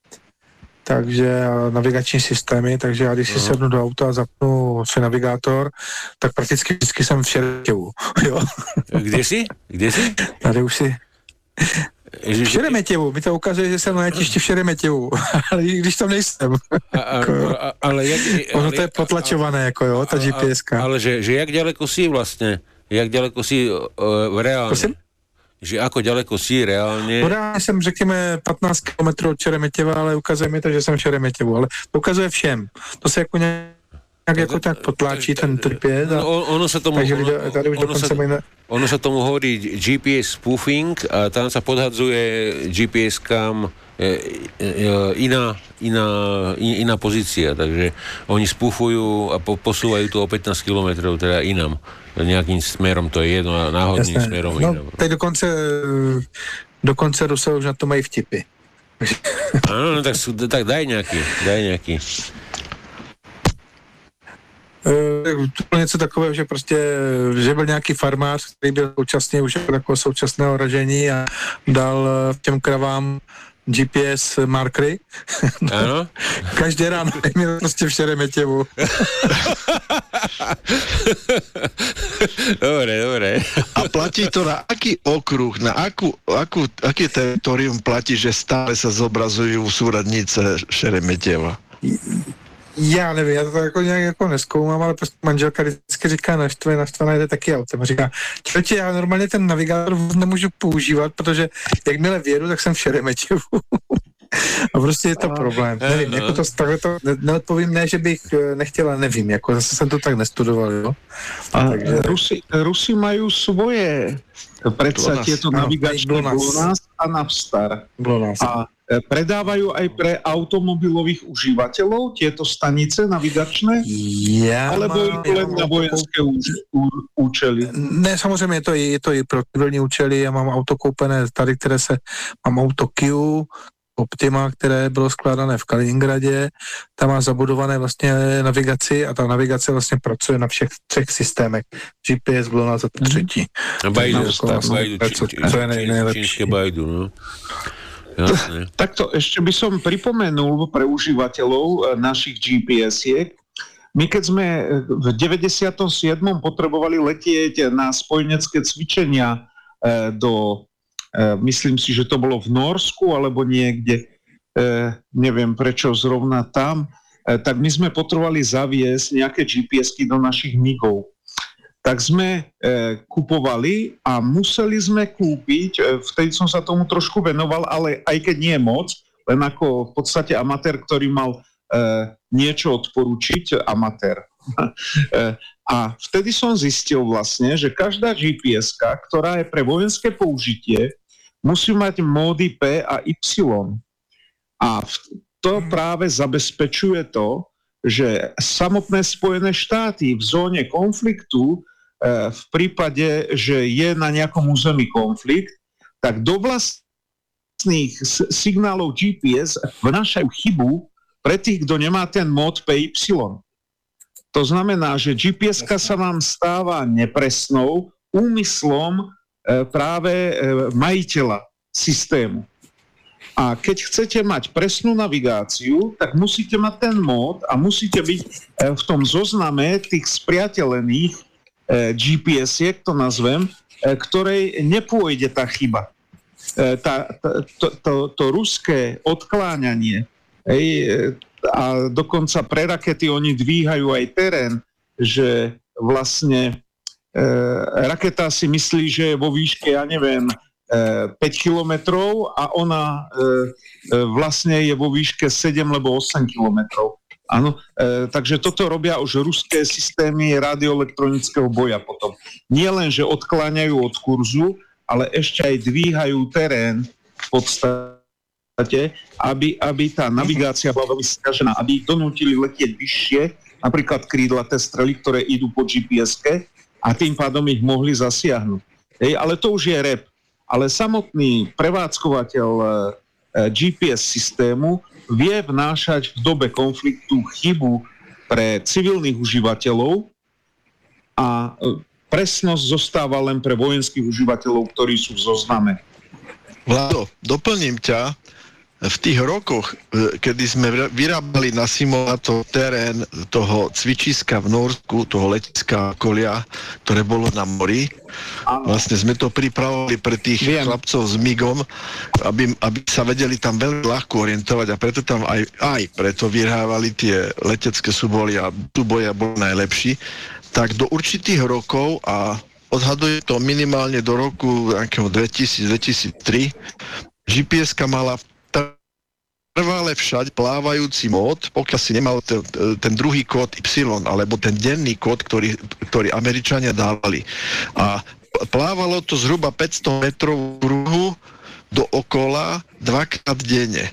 takže navigační systémy, takže já když si uh-huh. sednu do auta a zapnu si navigátor, tak prakticky vždycky jsem v Šeremetěvu, jo. Kde jsi? Kde jsi? Tady už si... V Šeremetěvu, mi to ukazuje, že jsem na letišti v Šeremetěvu, ale i když tam nejsem. A, a, a, ale jak... Ono to je potlačované, jako jo, ta GPSka. Ale že, že jak ďaleko si vlastně? Jak ďaleko si uh, reálně? Prosím? Že ako ďaleko si reálne? No reálně jsem, řekněme, patnáct kilometrů od Šeremetěva, ale ukazuje mi to, že jsem v Šeremetěvu, ale to ukazuje všem. To se jako nějak jako tak potláčí ten G P S. A, no, ono sa tomu, takže lidé, tady už ono, dokonce sa, mají... ono sa tomu hovorí G P S spoofing a tam sa podhadzuje G P S-kám iná, iná, iná pozícia, takže oni spúfujú a po, posúvajú to o pätnásť kilometrov, teda inám. Nejakým smerom to je jedno a náhodným Jasné. smerom no, inám. Teď dokonce, dokonce Rusové už na to mají vtipy. Áno, no, tak, tak daj nejaký, daj nejaký. Uh, něco takového, že prostě, že byl nějaký farmář, který byl současně už jako současného ražení a dal těm kravám G P S markery. Áno? Každé ráno měl prostě v Šeremetěvu. Dobre, dobre. A platí to na aký okruh, na akú, akú, aké teritorium platí, že stále sa zobrazujú súradnice Šeremetěva? Já nevím, já to tak jako nějak jako nezkoumám, ale prostě manželka vždycky říká naštve, naštvaná jde taky autem. Říká, člověče, já normálně ten navigátor nemůžu používat, protože jakmile vědu, tak jsem v Šeremetěvu. A prostě je to problém. Nevím, jako to, takhle to neodpovím, ne, že bych nechtěla, nevím, jako zase jsem to tak nestudoval, jo. A takže... Rusi, Rusi majú svoje predsa tieto navigačné GLONASS a Navstar. GLONASS. A predávajú aj pre automobilových užívateľov tieto stanice navigačné? Já alebo mám, len na vojenské účely? Ne, samozřejmě je to, je to i pro civilní účely. Já mám auto koupené tady, které se, mám auto Kia Optima, které bylo skládané v Kaliningradě. Tam má zabudované vlastně navigaci a ta navigace vlastně pracuje na všech třech systémech. G P S, GLONASS a třetí. A Baidu, čínske Baidu, no. Jasne. Takto ešte by som pripomenul pre užívateľov našich G P S-iek. My keď sme v deväťdesiatom siedmom potrebovali letieť na spojenecké cvičenia do, myslím si, že to bolo v Norsku alebo niekde, neviem prečo zrovna tam, tak my sme potrebovali zaviesť nejaké G P S-ky do našich migov. Tak sme e, kupovali a museli sme kúpiť, e, vtedy som sa tomu trošku venoval, ale aj keď nie moc, len ako v podstate amatér, ktorý mal e, niečo odporučiť, amatér. e, a vtedy som zistil vlastne, že každá G P S-ka, ktorá je pre vojenské použitie, musí mať módy P a Y. A to práve zabezpečuje to, že samotné Spojené štáty v zóne konfliktu v prípade, že je na nejakom území konflikt, tak do vlastných signálov G P S vnášajú chybu pre tých, kto nemá ten mód P Y. To znamená, že G P S-ka sa vám stáva nepresnou úmyslom práve majiteľa systému. A keď chcete mať presnú navigáciu, tak musíte mať ten mód a musíte byť v tom zozname tých spriateľených G P S-iek, to nazvem, ktorej nepôjde tá chyba. Tá, tá, to, to, to ruské odkláňanie, hej, a dokonca pre rakety oni dvíhajú aj terén, že vlastne e, raketa si myslí, že je vo výške, ja neviem, päť kilometrov a ona e, vlastne je vo výške sedem alebo osem kilometrov. Áno, e, takže toto robia už ruské systémy radioelektronického boja potom. Nie len, že odkláňajú od kurzu, ale ešte aj dvíhajú terén v podstate, aby, aby tá navigácia bola veľmi skažená, aby ich donútili letieť vyššie, napríklad krídlaté strely, ktoré idú po G P S-ke a tým pádom ich mohli zasiahnuť. Hej, ale to už je rep. Ale samotný prevádzkovateľ G P S systému vie vnášať v dobe konfliktu chybu pre civilných užívateľov a presnosť zostáva len pre vojenských užívateľov, ktorí sú v zozname. Vlado, doplním ťa. V tých rokoch, kedy sme vyrábali na simulátor terén toho cvičiska v Norsku, toho letiska Kolia, ktoré bolo na mori, vlastne sme to pripravovali pre tých Viem. chlapcov s migom, aby, aby sa vedeli tam veľmi ľahko orientovať a preto tam aj, aj preto vyhrávali tie letecké súboje a súboje bol najlepší. Tak do určitých rokov a odhaduje to minimálne do roku dvetisíc dvetisíctri, G P S-ka mala trvále všade plávajúci mód, pokiaľ si nemal ten, ten druhý kód Y, alebo ten denný kód, ktorý, ktorý Američania dávali. A plávalo to zhruba päťsto metrov kruhu dookola dvakrát denne.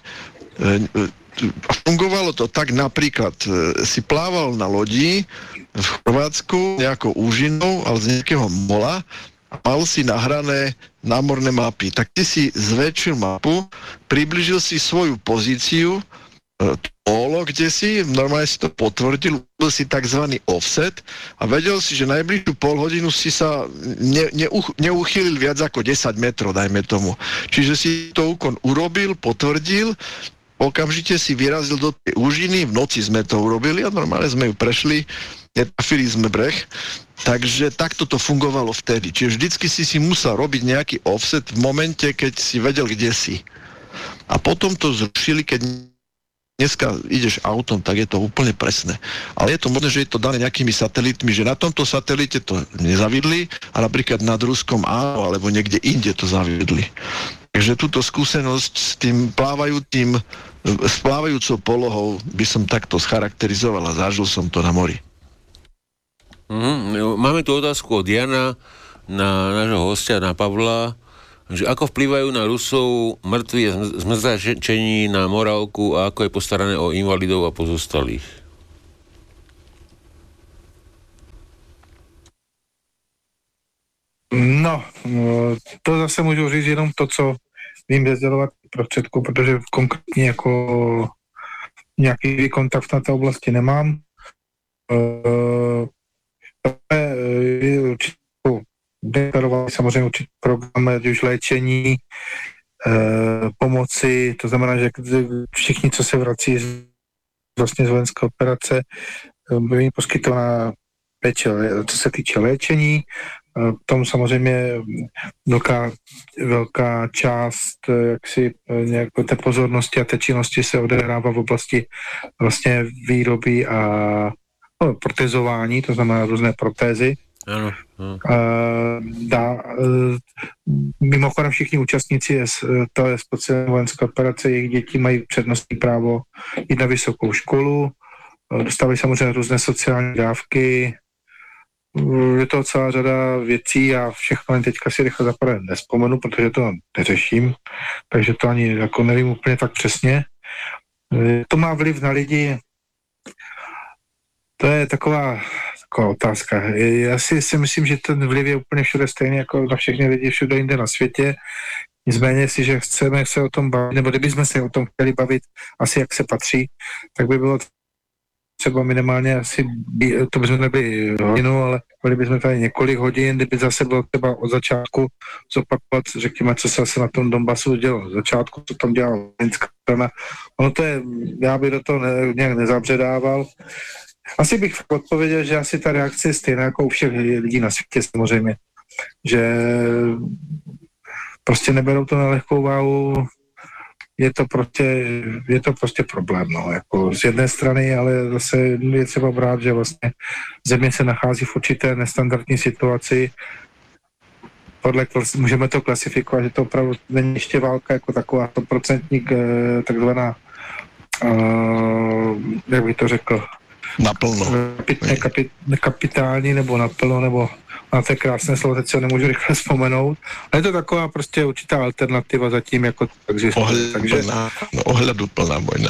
Fungovalo to tak, napríklad si plával na lodi v Chorvátsku nejakou úžinou, ale z nejakého mola, mal si nahrané námorné mapy. Tak ty si zväčšil mapu, približil si svoju pozíciu, polo, kde si, normálne si to potvrdil, byl si takzvaný offset a vedel si, že najbližšiu pol hodinu si sa ne, neuch, neuchýlil viac ako desať metrov, dajme tomu. Čiže si to úkon urobil, potvrdil, okamžite si vyrazil do tej úžiny, v noci sme to urobili a normálne sme ju prešli, netrafili sme breh. Takže takto to fungovalo vtedy. Čiže vždycky si si musel robiť nejaký offset v momente, keď si vedel, kde si. A potom to zrušili, keď dneska ideš autom, tak je to úplne presné. Ale je to možné, že je to dané nejakými satelitmi, že na tomto satelite to nezavidli a napríklad nad Ruskom áno, alebo niekde inde to zavidli. Takže túto skúsenosť s tým plávajúcim, s plávajúcou polohou by som takto scharakterizoval a zažil som to na mori. Mm, máme tu otázku od Jana na nášho hostia, na Pavla, že ako vplyvajú na Rusov mŕtvi z mrzačení na morálku a ako je postarané o invalidov a pozostalých. No, to zase můžu říct jenom to, co vím ze sdělovacích prostředků, protože konkrétně jako nějaký kontakt na té oblasti nemám. Je určitě deklarovali samozřejmě určitě program, ať už léčení, pomoci, to znamená, že všichni, co se vrací z, vlastně z vojenské operace, byli poskytovaná péče, co se týče léčení. K tomu samozřejmě velká, velká část jaksi nějaké té pozornosti a té činnosti se odehrává v oblasti vlastně výroby a no, protezování, to znamená různé protézy. Ano, ano. Dá, mimochodem všichni účastníci to je speciální vojenské operace, jejich děti mají přednostní právo jít na vysokou školu, dostávají samozřejmě různé sociální dávky, je to celá řada věcí a všechno teďka si rychle zaprvé nespomenu, protože to neřeším, takže to ani jako nevím úplně tak přesně. To má vliv na lidi, to je taková, taková otázka. Já si, si myslím, že ten vliv je úplně všude stejný jako na všechny lidi všude jinde na světě. Nicméně, jestliže chceme se o tom bavit, nebo kdybychom se o tom chtěli bavit asi jak se patří, tak by bylo třeba minimálně asi, to bychom nebyli hodinu, ale byli bychom tady několik hodin, kdyby zase bylo třeba od začátku zopakovat, řekněme, co se asi na tom Donbasu dělo od začátku, co tam dělala vojenská strana. Ono to je, já bych do toho ne, nějak nezabředával. Asi bych odpověděl, že asi ta reakce je stejná jako u všech lidí na světě samozřejmě, že prostě neberou to na lehkou váhu, je to prostě, je to prostě problém, no, jako z jedné strany, ale zase je třeba brát, že vlastně země se nachází v určité nestandardní situaci, podle, můžeme to klasifikovat, že to opravdu není ještě válka jako taková stoprocentní takzvaná, uh, jak bych to řekl, naplno. Kapit, kapitální nebo naplno, nebo na té krásné slovo, teď se nemůžu rychle vzpomenout. Ale je to taková prostě určitá alternativa zatím, jako takže... Ohleduplná, no, ohleduplná vojna.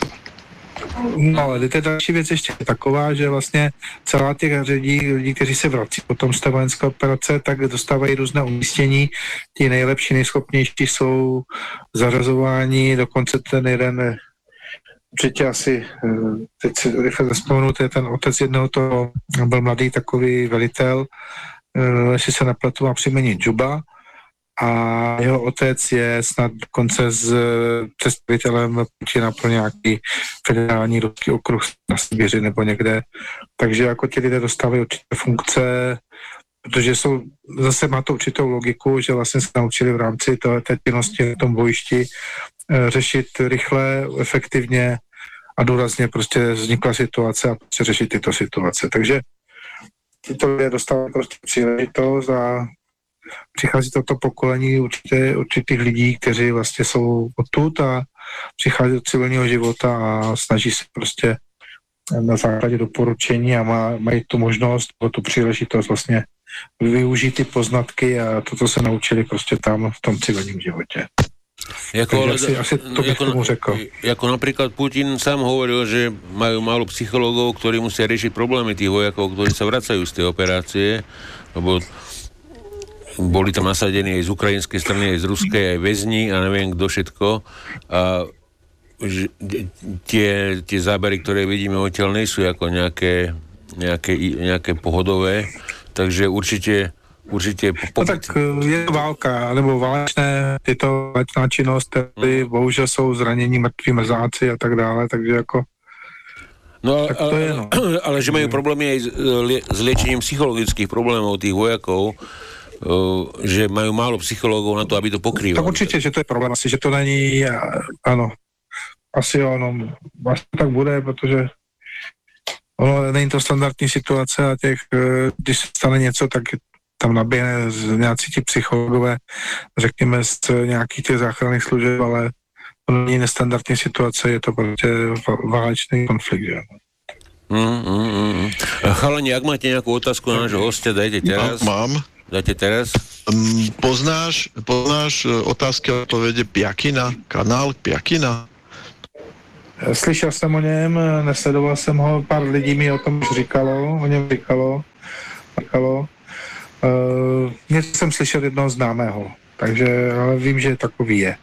No, ale to je další věc ještě taková, že vlastně celá těch lidí, lidí, kteří se vrací potom z té vojenské operace, tak dostávají různé umístění. Ti nejlepší, nejschopnější jsou zařazováni, dokonce ten jeden určitě asi, teď si rychle vzpomenu, to je ten otec jednoho, to byl mladý takový velitel, jestli se nepletu, má příjmení Džuba, a jeho otec je snad dokonce s představitelem Putina pro nějaký federální ruský okruh na Sibiři nebo někde. Takže jako ti lidé dostávají určité funkce, protože jsou, zase má to určitou logiku, že vlastně se naučili v rámci té, té činnosti na tom bojišti řešit rychle, efektivně a důrazně prostě vznikla situace a prostě řešit tyto situace. Takže tyto lidé dostávají prostě příležitost a přichází toto pokolení určitě, určitých lidí, kteří vlastně jsou odtud a přichází do civilního života a snaží se prostě na základě doporučení a má, mají tu možnost, tu příležitost vlastně využít ty poznatky a to, co se naučili prostě tam v tom civilním životě. Jako, ale, asi, asi to bych jako, tomu řekl. Ako napríklad Putin sám hovoril, že majú málo psychológov, ktorí musia riešiť problémy tých vojakov, ktorí sa vracajú z tej operácie, lebo boli tam nasadení aj z ukrajinskej strany, aj z ruskej, aj väzni a neviem kto všetko. A že, tie, tie zábery, ktoré vidíme odtiaľ, nie sú ako nejaké, nejaké, nejaké pohodové, takže určite Určitě. No tak je to válka, nebo válečné, je to válečná činnost, tady hmm. bohužel jsou zranění, mrtví, mrzáci a tak dále, takže jako... No, tak to ale, je, no. Ale že majú problémy aj s, s liečením psychologických problémov tých vojakov, že majú málo psychológov na to, aby to pokrývali. Tak určitě, že to je problém, asi, že to není, ano, asi jo, no, vlastně tak bude, protože ono není to standardní situace a těch, když se stane něco, tak tam naběhne z nějací ti psychologové, řekněme, z nějakých těch záchranných služeb, ale to není nestandardní situace, je to prostě válečný konflikt. Že? Mm, mm, mm. Chalani, ak máte nejakú otázku na nášho hostia, dajte teraz. Mám. Dajte teraz. Um, poznáš, poznáš otázky a odpovede Pjakina? Kanál Pjakina? Slyšel jsem o něm, nesledoval jsem ho, pár lidí mi o tom říkalo, o něm říkalo. říkalo. Uh, něco jsem slyšel jednoho známého, takže ale vím, že takový je.